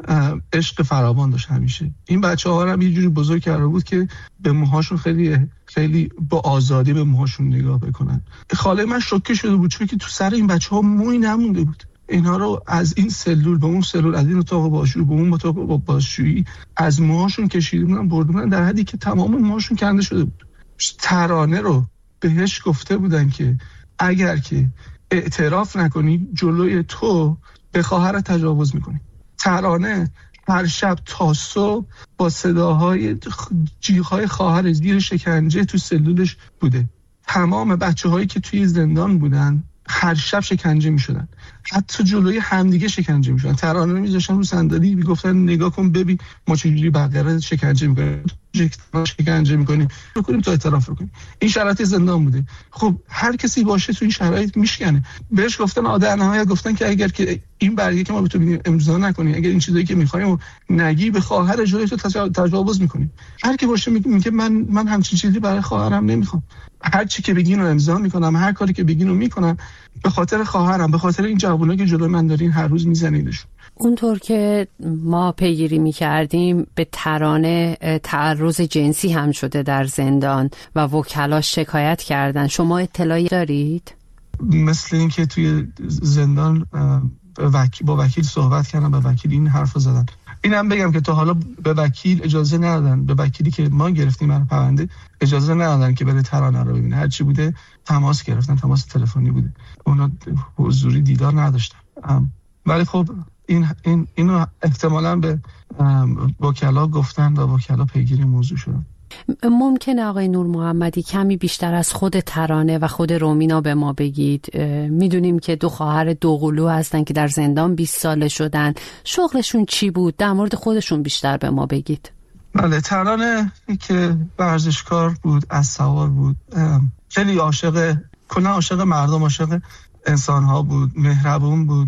عشق فراوان داشت همیشه. این بچه‌ها رو هم یه جوری بزرگ کرده بود که به موهاشون خیلی خیلی با آزادی به موهاشون نگاه بکنن. خاله من شوکه شده بود چون که تو سر این بچه‌ها موی نمونده بود. اینا رو از این سلول به اون سلول، از این اتاق بازجویی به اون اتاق بازجویی از موهاشون کشیده بودن برده بودن، در حدی که تمام موهاشون کنده شده بود. ترانه رو بهش گفته بودن که اگر که اعتراف نکنی جلوی تو به خواهر تجاوز میکنی. ترانه هر شب تا صبح با صداهای جیغ‌های خواهر زیر شکنجه تو سلولش بوده. تمام بچه‌هایی که توی زندان بودن هر شب شکنجه می‌شدن، حتی جلوی همدیگه شکنجه می‌شدن. ترانه رو می‌ذاشتن رو صندلی، میگفتن نگاه کن ببین ما چجوری بقیه شکنجه می‌کنیم، شکنجه می‌کنیم، بکنیم تو اعتراف کنیم. این شرایط زندان بوده. خب هر کسی باشه تو این شرایط میشکنه. بهش گفتن آدر نهایت گفتن که اگر که این برگه که ما به تو میدیم امضا نکنی، اگر این چیزایی که می‌خوایم نگی به خواهر جلوی تو تجاوز می‌کنیم. هر کی باشه میگه من من همچین چیزی برای خواهرم نمی‌خوام. هر چی که بگین رو امضا میکنم، هر کاری که بگین رو میکنم به خاطر خواهرم، به خاطر این جوونا که جلوی من دارین هر روز میزنیدشون. اونطور که ما پیگیری میکردیم به ترانه تعرض جنسی هم شده در زندان و وکلاش شکایت کردن. شما اطلاعی دارید؟ مثل این که توی زندان با وکیل صحبت کردن، با وکیل این حرفو زدن. اینم بگم که تا حالا به وکیل اجازه ندادن، به وکیلی که ما گرفتیم برای پرونده اجازه ندادن که بره ترانه رو ببینه. هر چی بوده تماس گرفتن، تماس تلفنی بوده، اونا حضوری دیدار نداشتن. ولی خب این این اینو احتمالاً به وکلا گفتن و وکلا پیگیری موضوع شدن. ممکنه آقای نور محمدی کمی بیشتر از خود ترانه و خود رومینا به ما بگید؟ میدونیم که دو خواهر دوقلو هستن که در زندان بیست ساله شدن. شغلشون چی بود؟ در مورد خودشون بیشتر به ما بگید. بله، ترانه که ورزشکار بود، اسب‌سوار بود، خیلی عاشق کلا عاشق مردم، عاشق انسان‌ها بود، مهربون بود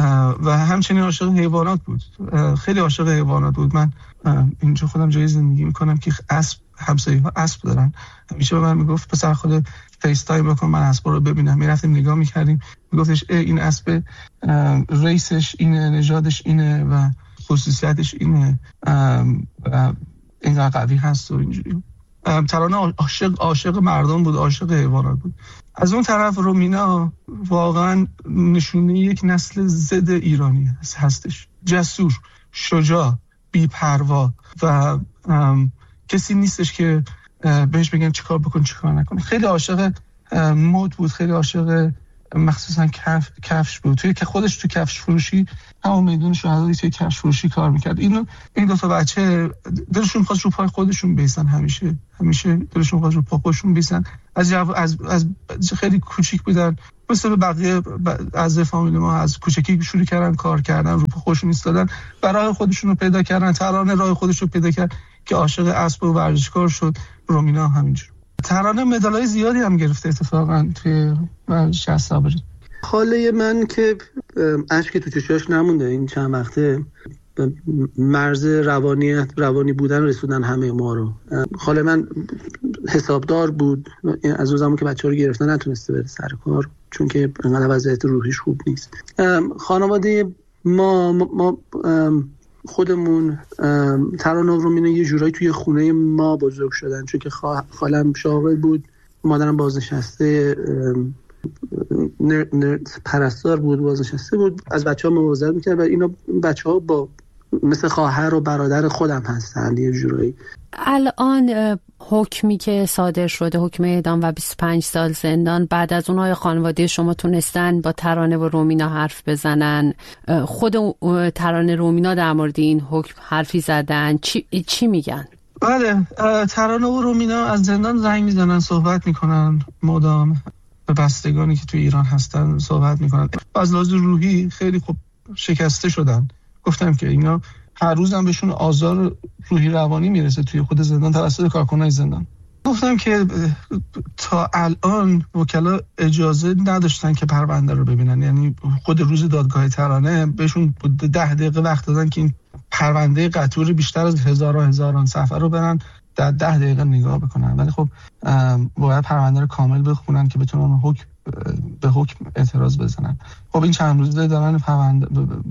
و همچنین عاشق حیوانات بود. خیلی عاشق حیوانات بود. من اینجا خودم جای زندگی میکنم که اسب، همسایه‌ها اسب دارن. همیشه به من میگفت پسر خود فیس تایم بکن من اسب رو ببینم. میرفتیم نگاه میکردیم، میگفتش این اسب ریسش اینه، نژادش اینه و خصوصیتش اینه و اینقدر قوی هست و اینجوری. ترانه عاشق عاشق مردم بود، عاشق حیوانات بود. از اون طرف رومینا واقعا نشونه یک نسل ضد ایرانی هستش، جسور، شجاع، بی‌پروا و کسی نیستش که بهش بگن چیکار بکن چیکار نکن. خیلی عاشق مد بود، خیلی عاشق مخصوصا کف، کفش بود. توی که خودش تو کفش فروشی همون میدون شهادتی توی کفش فروشی کار میکرد. اینو این دو تا بچه دلشون خواست رو پای خودشون بیسن، همیشه همیشه دلشون خواست رو پای خودشون بیسن. از جو... از از خیلی کوچیک بودن، مثل بقیه از فامیل ما از کوچکی شروع کردن کار کردن، رو پای خودشون ایستادن، برای خودشون رو پیدا کردن. ترانه راه خودش رو پیدا کرد که عاشق اسب و ورزشکار شد. رومینا همینجور. ترانه مدالای زیادی هم گرفته اتفاقا توی ورزش صبری. خاله من که اشک تو چشاش نمونده این چند وقته، مرز روانی روانی بودن رسوندن همه ما رو. خاله من حسابدار بود، از اون زمان که بچه‌ها رو گرفتن نتونسته بره سر کار چون که انقدر وضعیت روحیش خوب نیست. خانواده ما ما خودمون ترانه و رومینا یه جورایی توی خونه ما بزرگ شدن، چون که خالم شاغل بود، مادرم بازنشسته پرستار بود، بازنشسته بود، از بچه‌ها مواظبت می‌کرد و اینا بچه‌ها با مثل خواهر و برادر خودم هستن یه جورایی. الان حکمی که صادر شده، حکم اعدام و بیست و پنج سال زندان، بعد از اونها خانواده شما تونستن با ترانه و رومینا حرف بزنن؟ خود ترانه رومینا در مورد این حکم حرفی زدن؟ چی, چی میگن؟ بله، ترانه و رومینا از زندان زنگ میزنن، صحبت میکنن مدام، به بستگانی که توی ایران هستن صحبت میکنن. از لحاظ روحی خیلی خوب شکسته شدن. گفتم که اینا هر روز هم بهشون آزار روحی روانی میرسه توی خود زندان توسط کارکنای زندان. گفتم که تا الان وکلا اجازه نداشتن که پرونده رو ببینن، یعنی خود روز دادگاه ترانه بهشون ده دقیقه وقت دادن که این پرونده قطور بیشتر از هزاران هزاران صفحه رو برن در ده دقیقه نگاه بکنن، ولی خب باید پرونده رو کامل بخونن که بتونن حکم به حکم اعتراض بزنن. خب این چند روزه دارن پرونده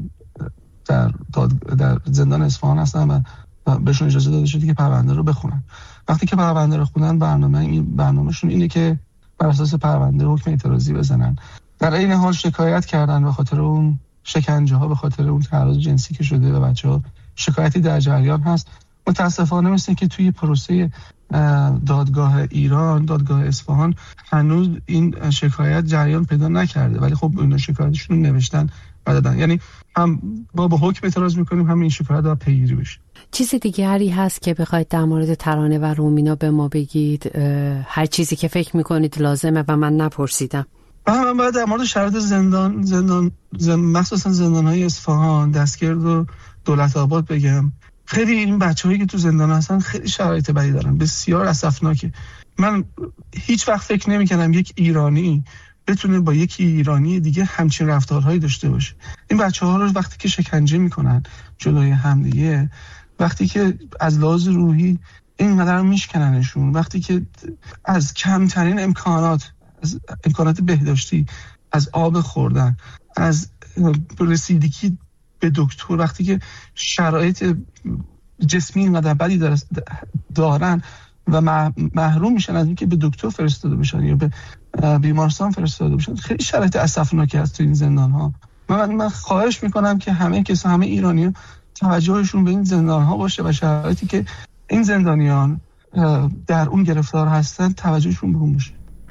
در در زندان اصفهان هستن و بهشون اجازه داده شده که پرونده رو بخونن. وقتی که پرونده رو خوندن، برنامه این برنامه‌شون اینه که بر اساس پرونده حکم اعتراضی بزنن. در این حال شکایت کردن به خاطر اون شکنجه ها، به خاطر اون تعرض جنسی که شده به بچه‌ها. شکایتی در جریان هست. متاسفانه مثل که توی پروسه دادگاه ایران، دادگاه اصفهان، هنوز این شکایت جریان پیدا نکرده، ولی خب اینا شکایتشون رو نوشتن و دادن. یعنی هم با به حکم اعتراض میکنیم، هم این شکایت رو پیگیری بشه. چیز دیگری هست که بخواید در مورد ترانه و رومینا به ما بگید؟ هر چیزی که فکر میکنید لازمه و من نپرسیدم. من باید در مورد شرایط زندان زندان زن... مخصوصا زندان‌های اصفهان، دستگرد و دولت آباد بگم. خیلی این بچه‌هایی که تو زندان هستن خیلی شرایط بدی دارن، بسیار اسفناکه. من هیچ وقت فکر نمی‌کردم یک ایرانی بتونه با یک ایرانی دیگه همچین رفتارهایی داشته باشه. این بچه‌ها رو وقتی که شکنجه میکنن جلوی همدیگه، وقتی که از لحاظ روحی اینقدر میشکننشون، وقتی که از کمترین امکانات، از امکانات بهداشتی، از آب خوردن، از رسیدگی به دکتر، وقتی که شرایط جسمی اینقدر بدی دارن و محروم میشن از اینکه به دکتر فرستاده بشن یا به بیمارستان فرستاده بشن، خیلی شرایط اسفناکی هست تو این زندان ها. من من خواهش میکنم که همه کسا همه ایرانی‌ها توجهشون به این زندان ها باشه و شرایطی که این زندانیان در اون گرفتار هستن توجهشون به اون باشه.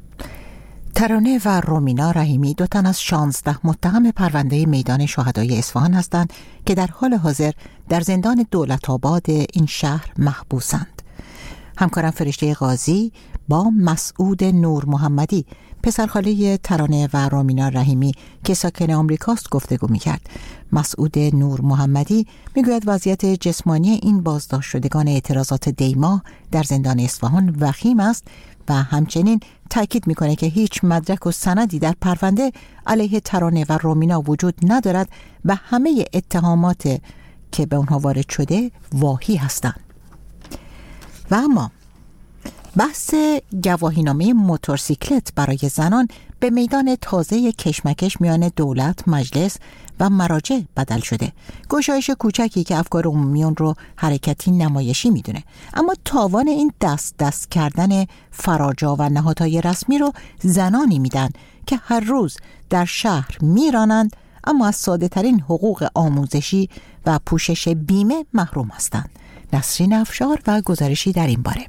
ترانه و رومینا رحیمی دو تن از شانزده متهم پرونده میدان شهدای اصفهان هستند که در حال حاضر در زندان دولت آباد این شهر محبوسند. همکارم فرشته قاضی با مسعود نور محمدی، پسرخاله ترانه و رومینا رحیمی که ساکن آمریکاست، گفتگو می‌کرد. مسعود نور محمدی میگوید وضعیت جسمانی این بازداشت شدگان اعتراضات دیما در زندان اصفهان وخیم است و همچنین تاکید میکنه که هیچ مدرک و سندی در پرونده علیه ترانه و رومینا وجود ندارد و همه اتهامات که به اونها وارد شده واهی هستند. و اما بحث گواهینامه موتورسیکلت برای زنان به میدان تازه کشمکش میان دولت، مجلس و مراجع بدل شده. گشایش کوچکی که افکار عمومیون رو حرکتی نمایشی میدونه، اما تاوان این دست دست کردن فراجا و نهادهای رسمی رو زنانی میدن که هر روز در شهر میرانند اما از ساده ترین حقوق آموزشی و پوشش بیمه محروم هستند. نسرین افشار و گزارشی در این باره.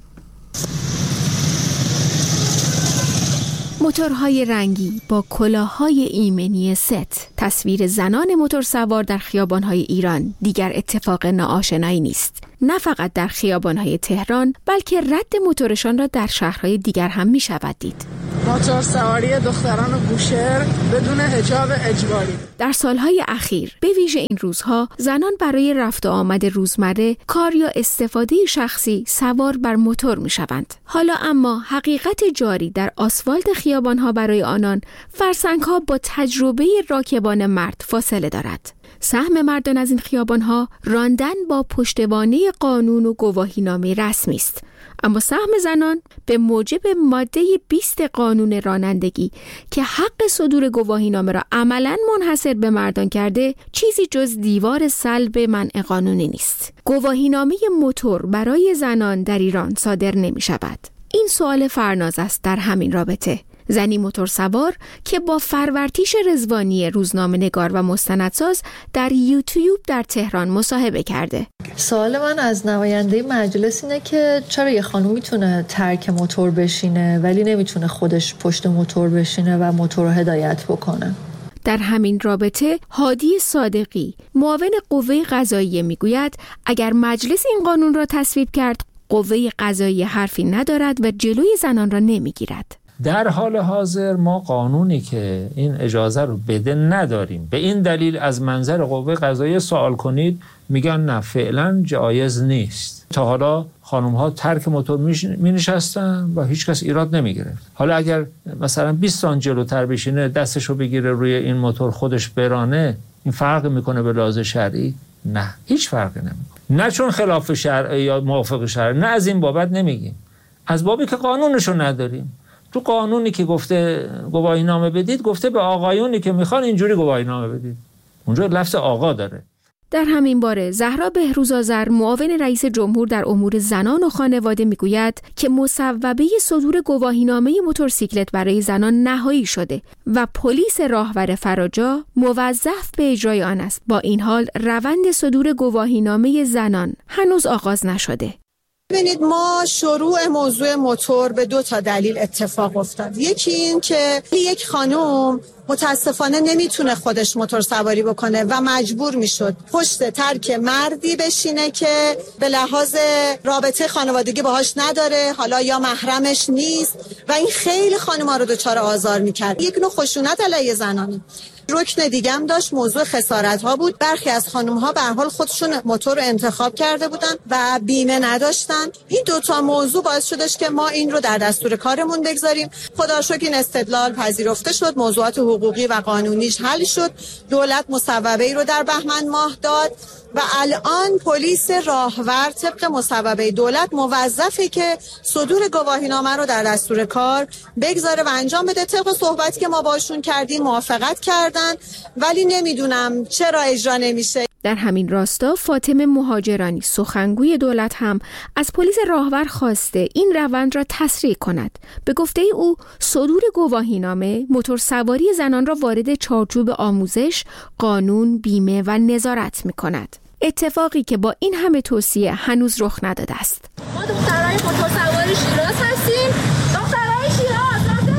موتورهای رنگی با کلاههای ایمنی ست، تصویر زنان موتورسوار در خیابانهای ایران دیگر اتفاق ناآشنایی نیست. نه فقط در خیابانهای تهران، بلکه رد موتورشان را در شهرهای دیگر هم می شود دید. موتورسواری دختران بوشهر بدون حجاب اجباری. در سالهای اخیر به ویژه این روزها زنان برای رفت و آمد روزمره، کار یا استفاده شخصی سوار بر موتور می شوند. حالا اما حقیقت جاری در آسفالت خیابانها برای آنان فرسنگها با تجربه راکبان مرد فاصله دارد. سهم مردان از این خیابانها راندن با پشتوانه قانون و گواهینامه رسمی است، اما سهم زنان به موجب ماده بیست قانون رانندگی که حق صدور گواهینامه را عملاً منحصر به مردان کرده، چیزی جز دیوار صلب منع قانونی نیست. گواهینامه موتور برای زنان در ایران صادر نمی شود. این سوال فرناز است در همین رابطه. زنی موتورسوار که با فرورتیش رضوانی روزنامه نگار و مستندساز در یوتیوب در تهران مصاحبه کرده. سوال من از نماینده مجلس اینه که چرا یه خانم میتونه ترک موتور بشینه ولی نمیتونه خودش پشت موتور بشینه و موتور رو هدایت بکنه؟ در همین رابطه هادی صادقی معاون قوه قضاییه میگوید اگر مجلس این قانون را تصویب کرد، قوه قضاییه حرفی ندارد و جلوی زنان را نمیگیرد. در حال حاضر ما قانونی که این اجازه رو بده نداریم. به این دلیل از منظر قوه قضاییه سوال کنید، میگن نه فعلا جایز نیست. تا حالا خانم ها ترک موتور می نشستن و هیچ کس ایراد نمی گرفت. حالا اگر مثلا بیست سانت جلوتر بشینه، دستشو بگیره روی این موتور خودش برانه، این فرق میکنه به لحاظ شرعی؟ نه، هیچ فرقی نمیکنه. نه چون خلاف شرع یا موافق شرع، نه از این بابت نمیگیم، از بابی که قانونشو نداریم. تو قانونی که گفته گواهینامه بدید، گفته به آقایونی که میخوان اینجوری گواهینامه بدید. اونجا لفظ آقا داره. در همین باره زهرا بهروزآذر معاون رئیس جمهور در امور زنان و خانواده میگوید که مصوبه صدور گواهینامه موتورسیکلت برای زنان نهایی شده و پلیس راهور فراجا موظف به اجرای آن است. با این حال روند صدور گواهینامه زنان هنوز آغاز نشده. ببینید، ما شروع موضوع موتور به دو تا دلیل اتفاق افتاد. یکی این که یک خانم متاسفانه نمیتونه خودش موتور سواری بکنه و مجبور میشد پشت ترک مردی بشینه که به لحاظ رابطه خانوادگی باهاش نداره، حالا یا محرمش نیست و این خیلی خانم‌ها رو دچار آزار میکرد. یک نوع خشونت علیه زنانه. رکن دیگه هم داشت، موضوع خسارت ها بود. برخی از خانم ها به هر حال خودشون موتور رو انتخاب کرده بودن و بیمه نداشتن. این دوتا موضوع باعث شدش که ما این رو در دستور کارمون بگذاریم. خدا رو شکر این استدلال پذیرفته شد، موضوعات حقوقی و قانونیش حل شد. دولت مصوبه‌ای رو در بهمن ماه داد و الان پلیس راهور طبق مصوبه دولت موظفه که صدور گواهینامه رو در دستور کار بگذاره و انجام بده. طبق صحبتی که ما باشون کردیم موافقت کردن، ولی نمیدونم چرا اجرا نمیشه. در همین راستا فاطمه مهاجرانی سخنگوی دولت هم از پلیس راهور خواسته این روند را تسریع کند. به گفته او صدور گواهینامه موتور سواری زنان را وارد چارچوب آموزش، قانون، بیمه و نظارت می کند. اتفاقی که با این همه توصیه هنوز رخ نداده است. ما دخترای موتور سواری شیراز هستیم. دخترای شیراز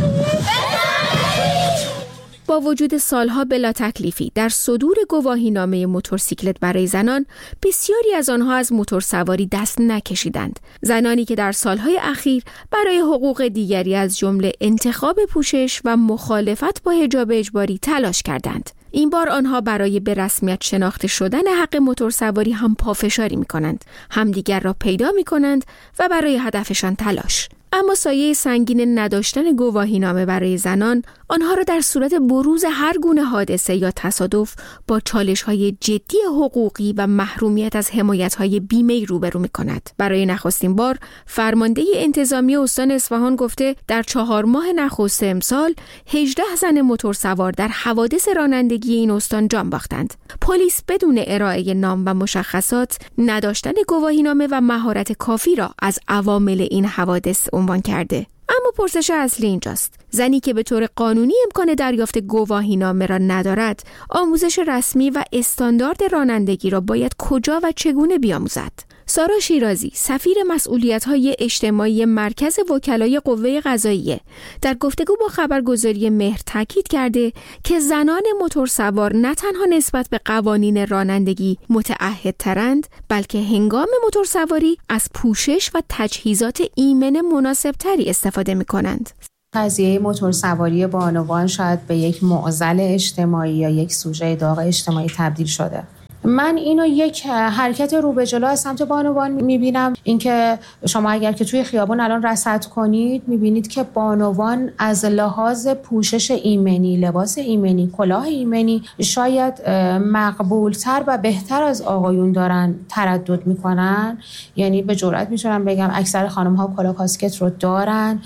با وجود سالها بلا تکلیفی در صدور گواهینامه موتورسیکلت برای زنان، بسیاری از آنها از موتور سواری دست نکشیدند. زنانی که در سالهای اخیر برای حقوق دیگری از جمله انتخاب پوشش و مخالفت با حجاب اجباری تلاش کردند. این بار آنها برای به رسمیت شناخته شدن حق موتور سواری هم پافشاری می کنند، همدیگر را پیدا می کنند و برای هدفشان تلاش. اما سایه سنگین نداشتن گواهینامه برای زنان آنها را در صورت بروز هر گونه حادثه یا تصادف با چالش‌های جدی حقوقی و محرومیت از حمایت‌های بیمه‌ای روبرو می‌کند. برای نخستین بار فرمانده انتظامی استان اصفهان گفته در چهار ماه نخست امسال هجده زن موتورسوار در حوادث رانندگی این استان جان باختند. پلیس بدون ارائه نام و مشخصات، نداشتن گواهینامه و مهارت کافی را از عوامل این حوادث عنوان کرده. اما پرسش اصلی اینجاست: زنی که به طور قانونی امکان دریافت گواهینامه را ندارد، آموزش رسمی و استاندارد رانندگی را باید کجا و چگونه بیاموزد؟ سارا شیرازی، سفیر مسئولیت‌های اجتماعی مرکز وکلای قوه قضاییه، در گفتگو با خبرگزاری مهر تاکید کرده که زنان موتورسوار نه تنها نسبت به قوانین رانندگی متعهدترند، بلکه هنگام موتورسواری از پوشش و تجهیزات ایمن مناسبتری استفاده می‌کنند. قضیه موتورسواری بانوان شاید به یک معضل اجتماعی یا یک سوژه داغ اجتماعی تبدیل شده. من اینو یک حرکت رو به جلو از سمت بانوان میبینم. اینکه شما اگر که توی خیابان الان رصد کنید میبینید که بانوان از لحاظ پوشش ایمنی، لباس ایمنی، کلاه ایمنی شاید مقبولتر و بهتر از آقایون دارن تردد میکنن. یعنی به جرئت میتونم بگم اکثر خانم ها کلاه کاسکت رو دارن،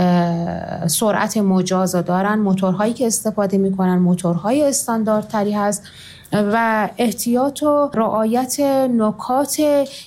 سرعت مجاز رو دارن، موتورهایی که استفاده میکنن موتورهای استانداردتری هست و احتیاط و رعایت نکات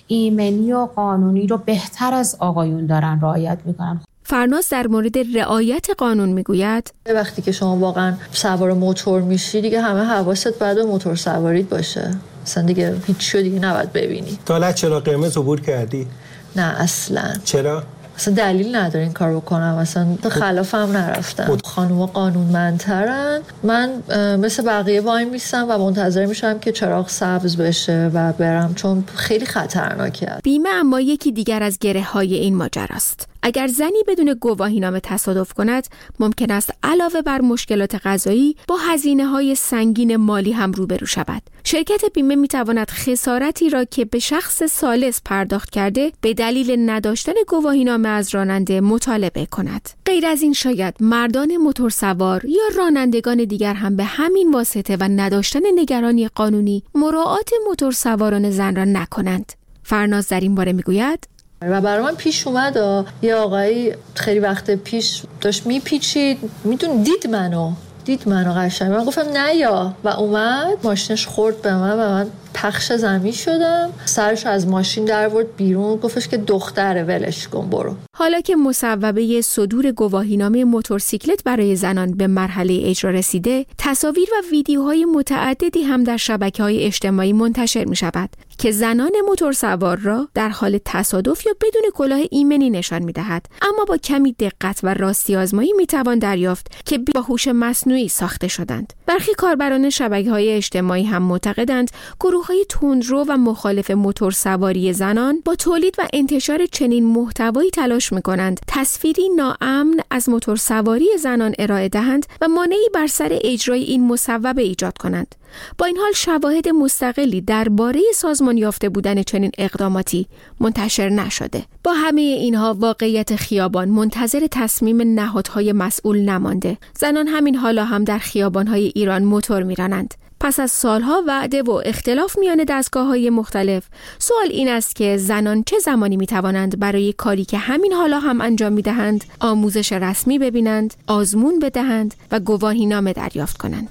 ایمنی و قانونی رو بهتر از آقایون دارن رعایت میکنن. فرناز در مورد رعایت قانون میگوید وقتی که شما واقعا سوار موتور میشی دیگه همه حواست بعد موتور سواریت باشه، مثلا دیگه هیچ چیزی دیگه نباید ببینی. تا حالا چرا قرمز عبور کردی؟ نه اصلا. چرا؟ اصلا دلیل نداره این کار بکنم، اصلا خلافم نرفتم. خانوما قانونمندترن، من مثل بقیه وای میستم و منتظر میشم که چراغ سبز بشه و برم، چون خیلی خطرناکه. بیمه اما یکی دیگر از گره های این ماجراست. اگر زنی بدون گواهینامه تصادف کند، ممکن است علاوه بر مشکلات قضایی با هزینه‌های سنگین مالی هم روبرو شود. شرکت بیمه می‌تواند خسارتی را که به شخص ثالث پرداخت کرده به دلیل نداشتن گواهینامه از راننده مطالبه کند. غیر از این شاید مردان موتورسوار یا رانندگان دیگر هم به همین واسطه و نداشتن نگرانی قانونی مراعات موتورسواران زن را نکنند. فرناز در این باره می‌گوید و برای من پیش اومد یه آقایی خیلی وقت پیش داشت میپیچید، میدون دید منو دید منو قشنگ، من گفتم نه یا، و اومد ماشینش خورد به من و من پخش زمین شدم. سرش از ماشین در آورد بیرون، گفتش که دختره ولش کن برو. حالا که مصوبه صدور گواهینامه موتورسیکلت برای زنان به مرحله اجرا رسیده، تصاویر و ویدیوهای متعددی هم در شبکه‌های اجتماعی منتشر می شود که زنان موتورسوار را در حال تصادف یا بدون کلاه ایمنی نشان می دهد. اما با کمی دقت و راستی آزمایی می توان دریافت که با هوش مصنوعی ساخته شدند. برخی کاربران شبکه‌های اجتماعی هم معتقدند گروه‌های تندرو و مخالف موتورسواری زنان با تولید و انتشار چنین محتوایی تلاش می‌کنند تصویری ناامن از موتورسواری زنان ارائه دهند و مانعی بر سر اجرای این مصوبه ایجاد کنند. با این حال شواهد مستقلی درباره سازمان یافته بودن چنین اقداماتی منتشر نشده. با همه اینها واقعیت خیابان منتظر تصمیم نهادهای مسئول نمانده. زنان همین حالا هم در خیابان‌های ایران موتور می‌رانند. پس از سالها وعده و اختلاف میان دستگاه‌های مختلف، سوال این است که زنان چه زمانی می‌توانند برای کاری که همین حالا هم انجام می‌دهند آموزش رسمی ببینند، آزمون بدهند و گواهینامه دریافت کنند.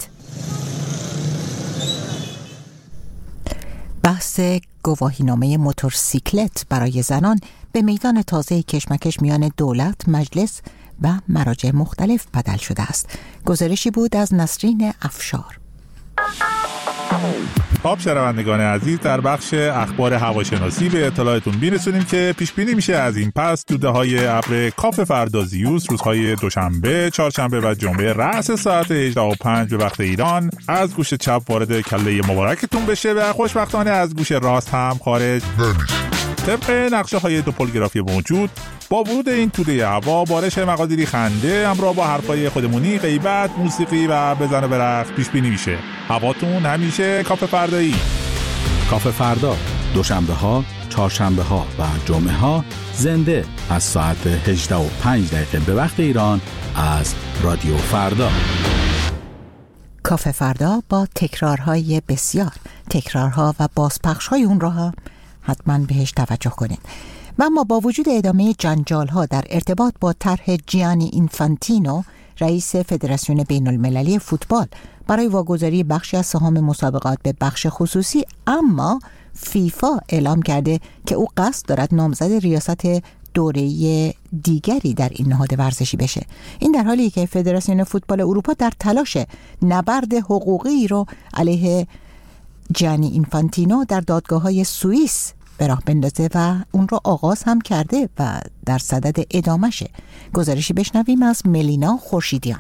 بحث گواهینامه موتورسیکلت برای زنان به میدان تازه کشمکش میان دولت، مجلس و مراجع مختلف بدل شده است. گزارشی بود از نسرین افشار. خب شنوندگان عزیز، در بخش اخبار هواشناسی به اطلاعتون میرسونیم که پیش بینی میشه از این پس دوده‌های ابر کاف فردازیوس روزهای دوشنبه، چهارشنبه و جمعه رأس ساعت هجده و پنج به وقت ایران از گوش چپ وارد کله مبارکتون بشه و خوشبختانه از گوش راست هم خارج نمیشه. طبق نقشه های توپولگرافی موجود، با ورود این توده هوا بارش مقادیری خنده همراه با حرفای خودمونی، غیبت، موسیقی و بزن و برقص پیش بینی میشه. هواتون همیشه کاف فردایی. کاف فردا دوشنبه ها، چهارشنبه ها و جمعه ها زنده از ساعت هجده و پنج دقیقه به وقت ایران از رادیو فردا. کافه فردا با تکرارهای بسیار، تکرارها و بازپخش‌های اون را هم حتما بهش توجه کنید. و اما با وجود ادامه جنجال‌ها در ارتباط با طرح جیانی اینفانتینو رئیس فدراسیون بین المللی فوتبال برای واگذاری بخشی از سهام مسابقات به بخش خصوصی، اما فیفا اعلام کرده که او قصد دارد نامزد ریاست دوره‌ای دیگری در این نهاد ورزشی بشه. این در حالی که فدراسیون فوتبال اروپا در تلاش نبرد حقوقی رو علیه جیانی اینفانتینو در دادگاه‌های سوئیس به راه بندازه و اون رو آغاز هم کرده و در صدد ادامهشه. گزارشی بشنویم از ملینا خورشیدیان.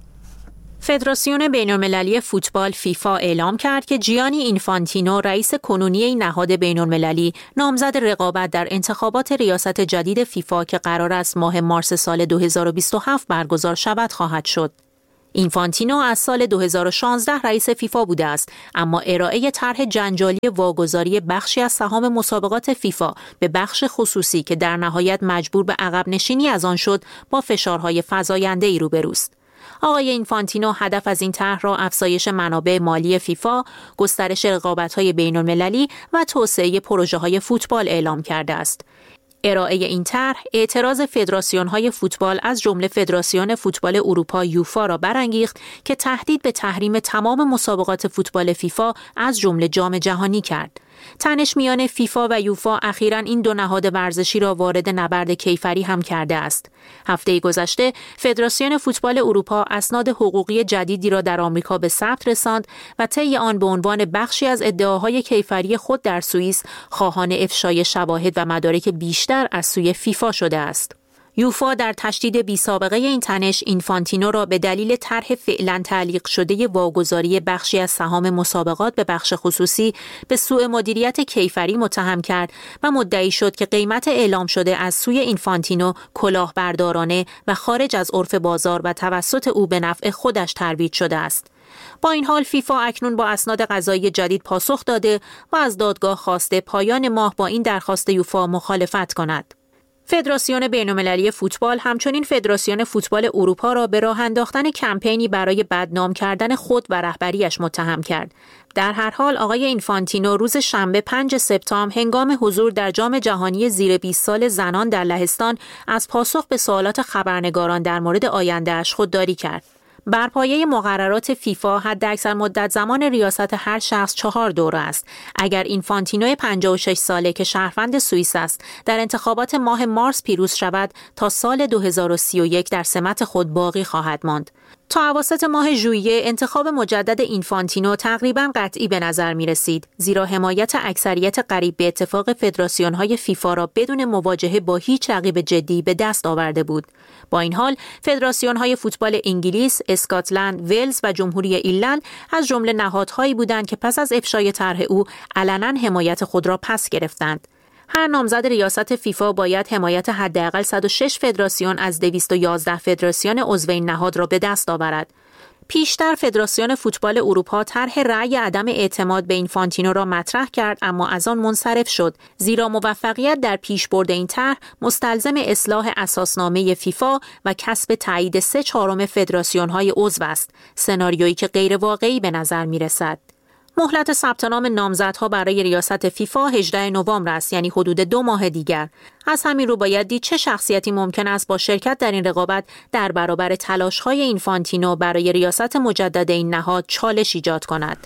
فدراسیون بین‌المللی فوتبال فیفا اعلام کرد که جیانی اینفانتینو رئیس کنونی این نهاد بین‌المللی نامزد رقابت در انتخابات ریاست جدید فیفا که قرار است ماه مارس سال دو هزار و بیست و هفت برگزار شود خواهد شد. اینفانتینو از سال دو هزار و شانزده رئیس فیفا بوده است، اما ارائه طرح جنجالی واگذاری بخشی از سهام مسابقات فیفا به بخش خصوصی که در نهایت مجبور به عقب نشینی از آن شد با فشارهای فزاینده‌ای روبروست. آقای اینفانتینو هدف از این طرح را افزایش منابع مالی فیفا، گسترش رقابت‌های بین‌المللی و توسعه پروژه‌های فوتبال اعلام کرده است. ارائه این طرح اعتراض فدراسیون‌های فوتبال از جمله فدراسیون فوتبال اروپا یوفا را برانگیخت که تهدید به تحریم تمام مسابقات فوتبال فیفا از جمله جام جهانی کرد. تنش میان فیفا و یوفا اخیراً این دو نهاد ورزشی را وارد نبرد کیفری هم کرده است. هفته گذشته فدراسیون فوتبال اروپا اسناد حقوقی جدیدی را در آمریکا به ثبت رساند و طی آن به عنوان بخشی از ادعاهای کیفری خود در سوئیس خواهان افشای شواهد و مدارک بیشتر از سوی فیفا شده است. یوفا در تشدید بی سابقه این تنش اینفانتینو را به دلیل طرح فعلا تعلیق شده واگذاری بخشی از سهام مسابقات به بخش خصوصی به سوء مدیریت کیفری متهم کرد و مدعی شد که قیمت اعلام شده از سوی اینفانتینو کلاهبردارانه و خارج از عرف بازار و توسط او به نفع خودش ترویج شده است. با این حال فیفا اکنون با اسناد قضایی جدید پاسخ داده و از دادگاه خواسته پایان ماه با این درخواست یوفا مخالفت کند. فدراسیون بین‌المللی فوتبال همچنین فدراسیون فوتبال اروپا را به راه انداختن کمپینی برای بدنام کردن خود و رهبریش متهم کرد. در هر حال آقای اینفانتینو روز شنبه پنجم سپتامبر هنگام حضور در جام جهانی زیر بیست سال زنان در لهستان از پاسخ به سوالات خبرنگاران در مورد آینده‌اش خودداری کرد. بر پایه مقررات فیفا حداکثر مدت زمان ریاست هر شخص چهار دوره است. اگر اینفانتینو پنجاه و شش ساله که شهروند سوئیس است در انتخابات ماه مارس پیروز شود تا سال دو هزار و سی و یک در سمت خود باقی خواهد ماند. تا اواسط ماه ژوئیه انتخاب مجدد اینفانتینو تقریباً قطعی به نظر می رسید، زیرا حمایت اکثریت قریب به اتفاق فدراسیون‌های فیفا را بدون مواجهه با هیچ رقیب جدی به دست آورده بود. با این حال فدراسیون‌های فوتبال انگلیس، اسکاتلند، ولز و جمهوری ایرلند از جمله نهادهایی بودند که پس از افشای طرح او علنا حمایت خود را پس گرفتند. هر نامزد ریاست فیفا باید حمایت حداقل صد و شش فدراسیون از دویست و یازده فدراسیون عضو این نهاد را به دست آورد. پیشتر فدراسیون فوتبال اروپا طرح رأی عدم اعتماد به اینفانتینو را مطرح کرد، اما از آن منصرف شد، زیرا موفقیت در پیشبرد این طرح مستلزم اصلاح اساسنامه فیفا و کسب تایید سه چهارم فدراسیون‌های عضو است، سناریویی که غیر واقعی به نظر می‌رسد. مهلت ثبت نام نامزدها برای ریاست فیفا هجدهم نوامبر است، یعنی حدود دو ماه دیگر. از همین رو باید دید چه شخصیتی ممکن است با شرکت در این رقابت در برابر تلاش‌های اینفانتینو برای ریاست مجدد این نهاد چالش ایجاد کند.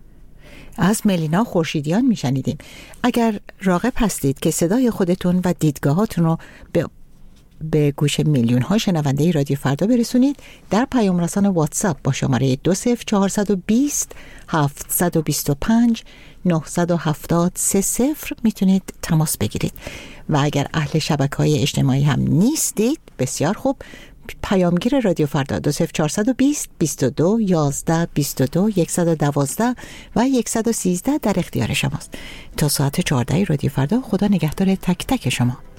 از ملینا خورشیدیان میشنیدیم. اگر راغب هستید که صدای خودتون و دیدگاهاتون رو به به گوش میلیون ها شنونده رادیو فردا برسونید، در پیام رسان واتساپ با شماره دو صفر چهارصد و بیست هفتصد و بیست و پنج نهصد و هفتاد سه صفر میتونید تماس بگیرید و اگر اهل شبکه‌های اجتماعی هم نیستید بسیار خوب، پیامگیر رادیو فردا دو صفر چهارصد و بیست بیست و دو یازده بیست و دو صد و دوازده و صد و سیزده در اختیار شماست. تا ساعت چهارده رادیو فردا، خدا نگهدار تک تک شما.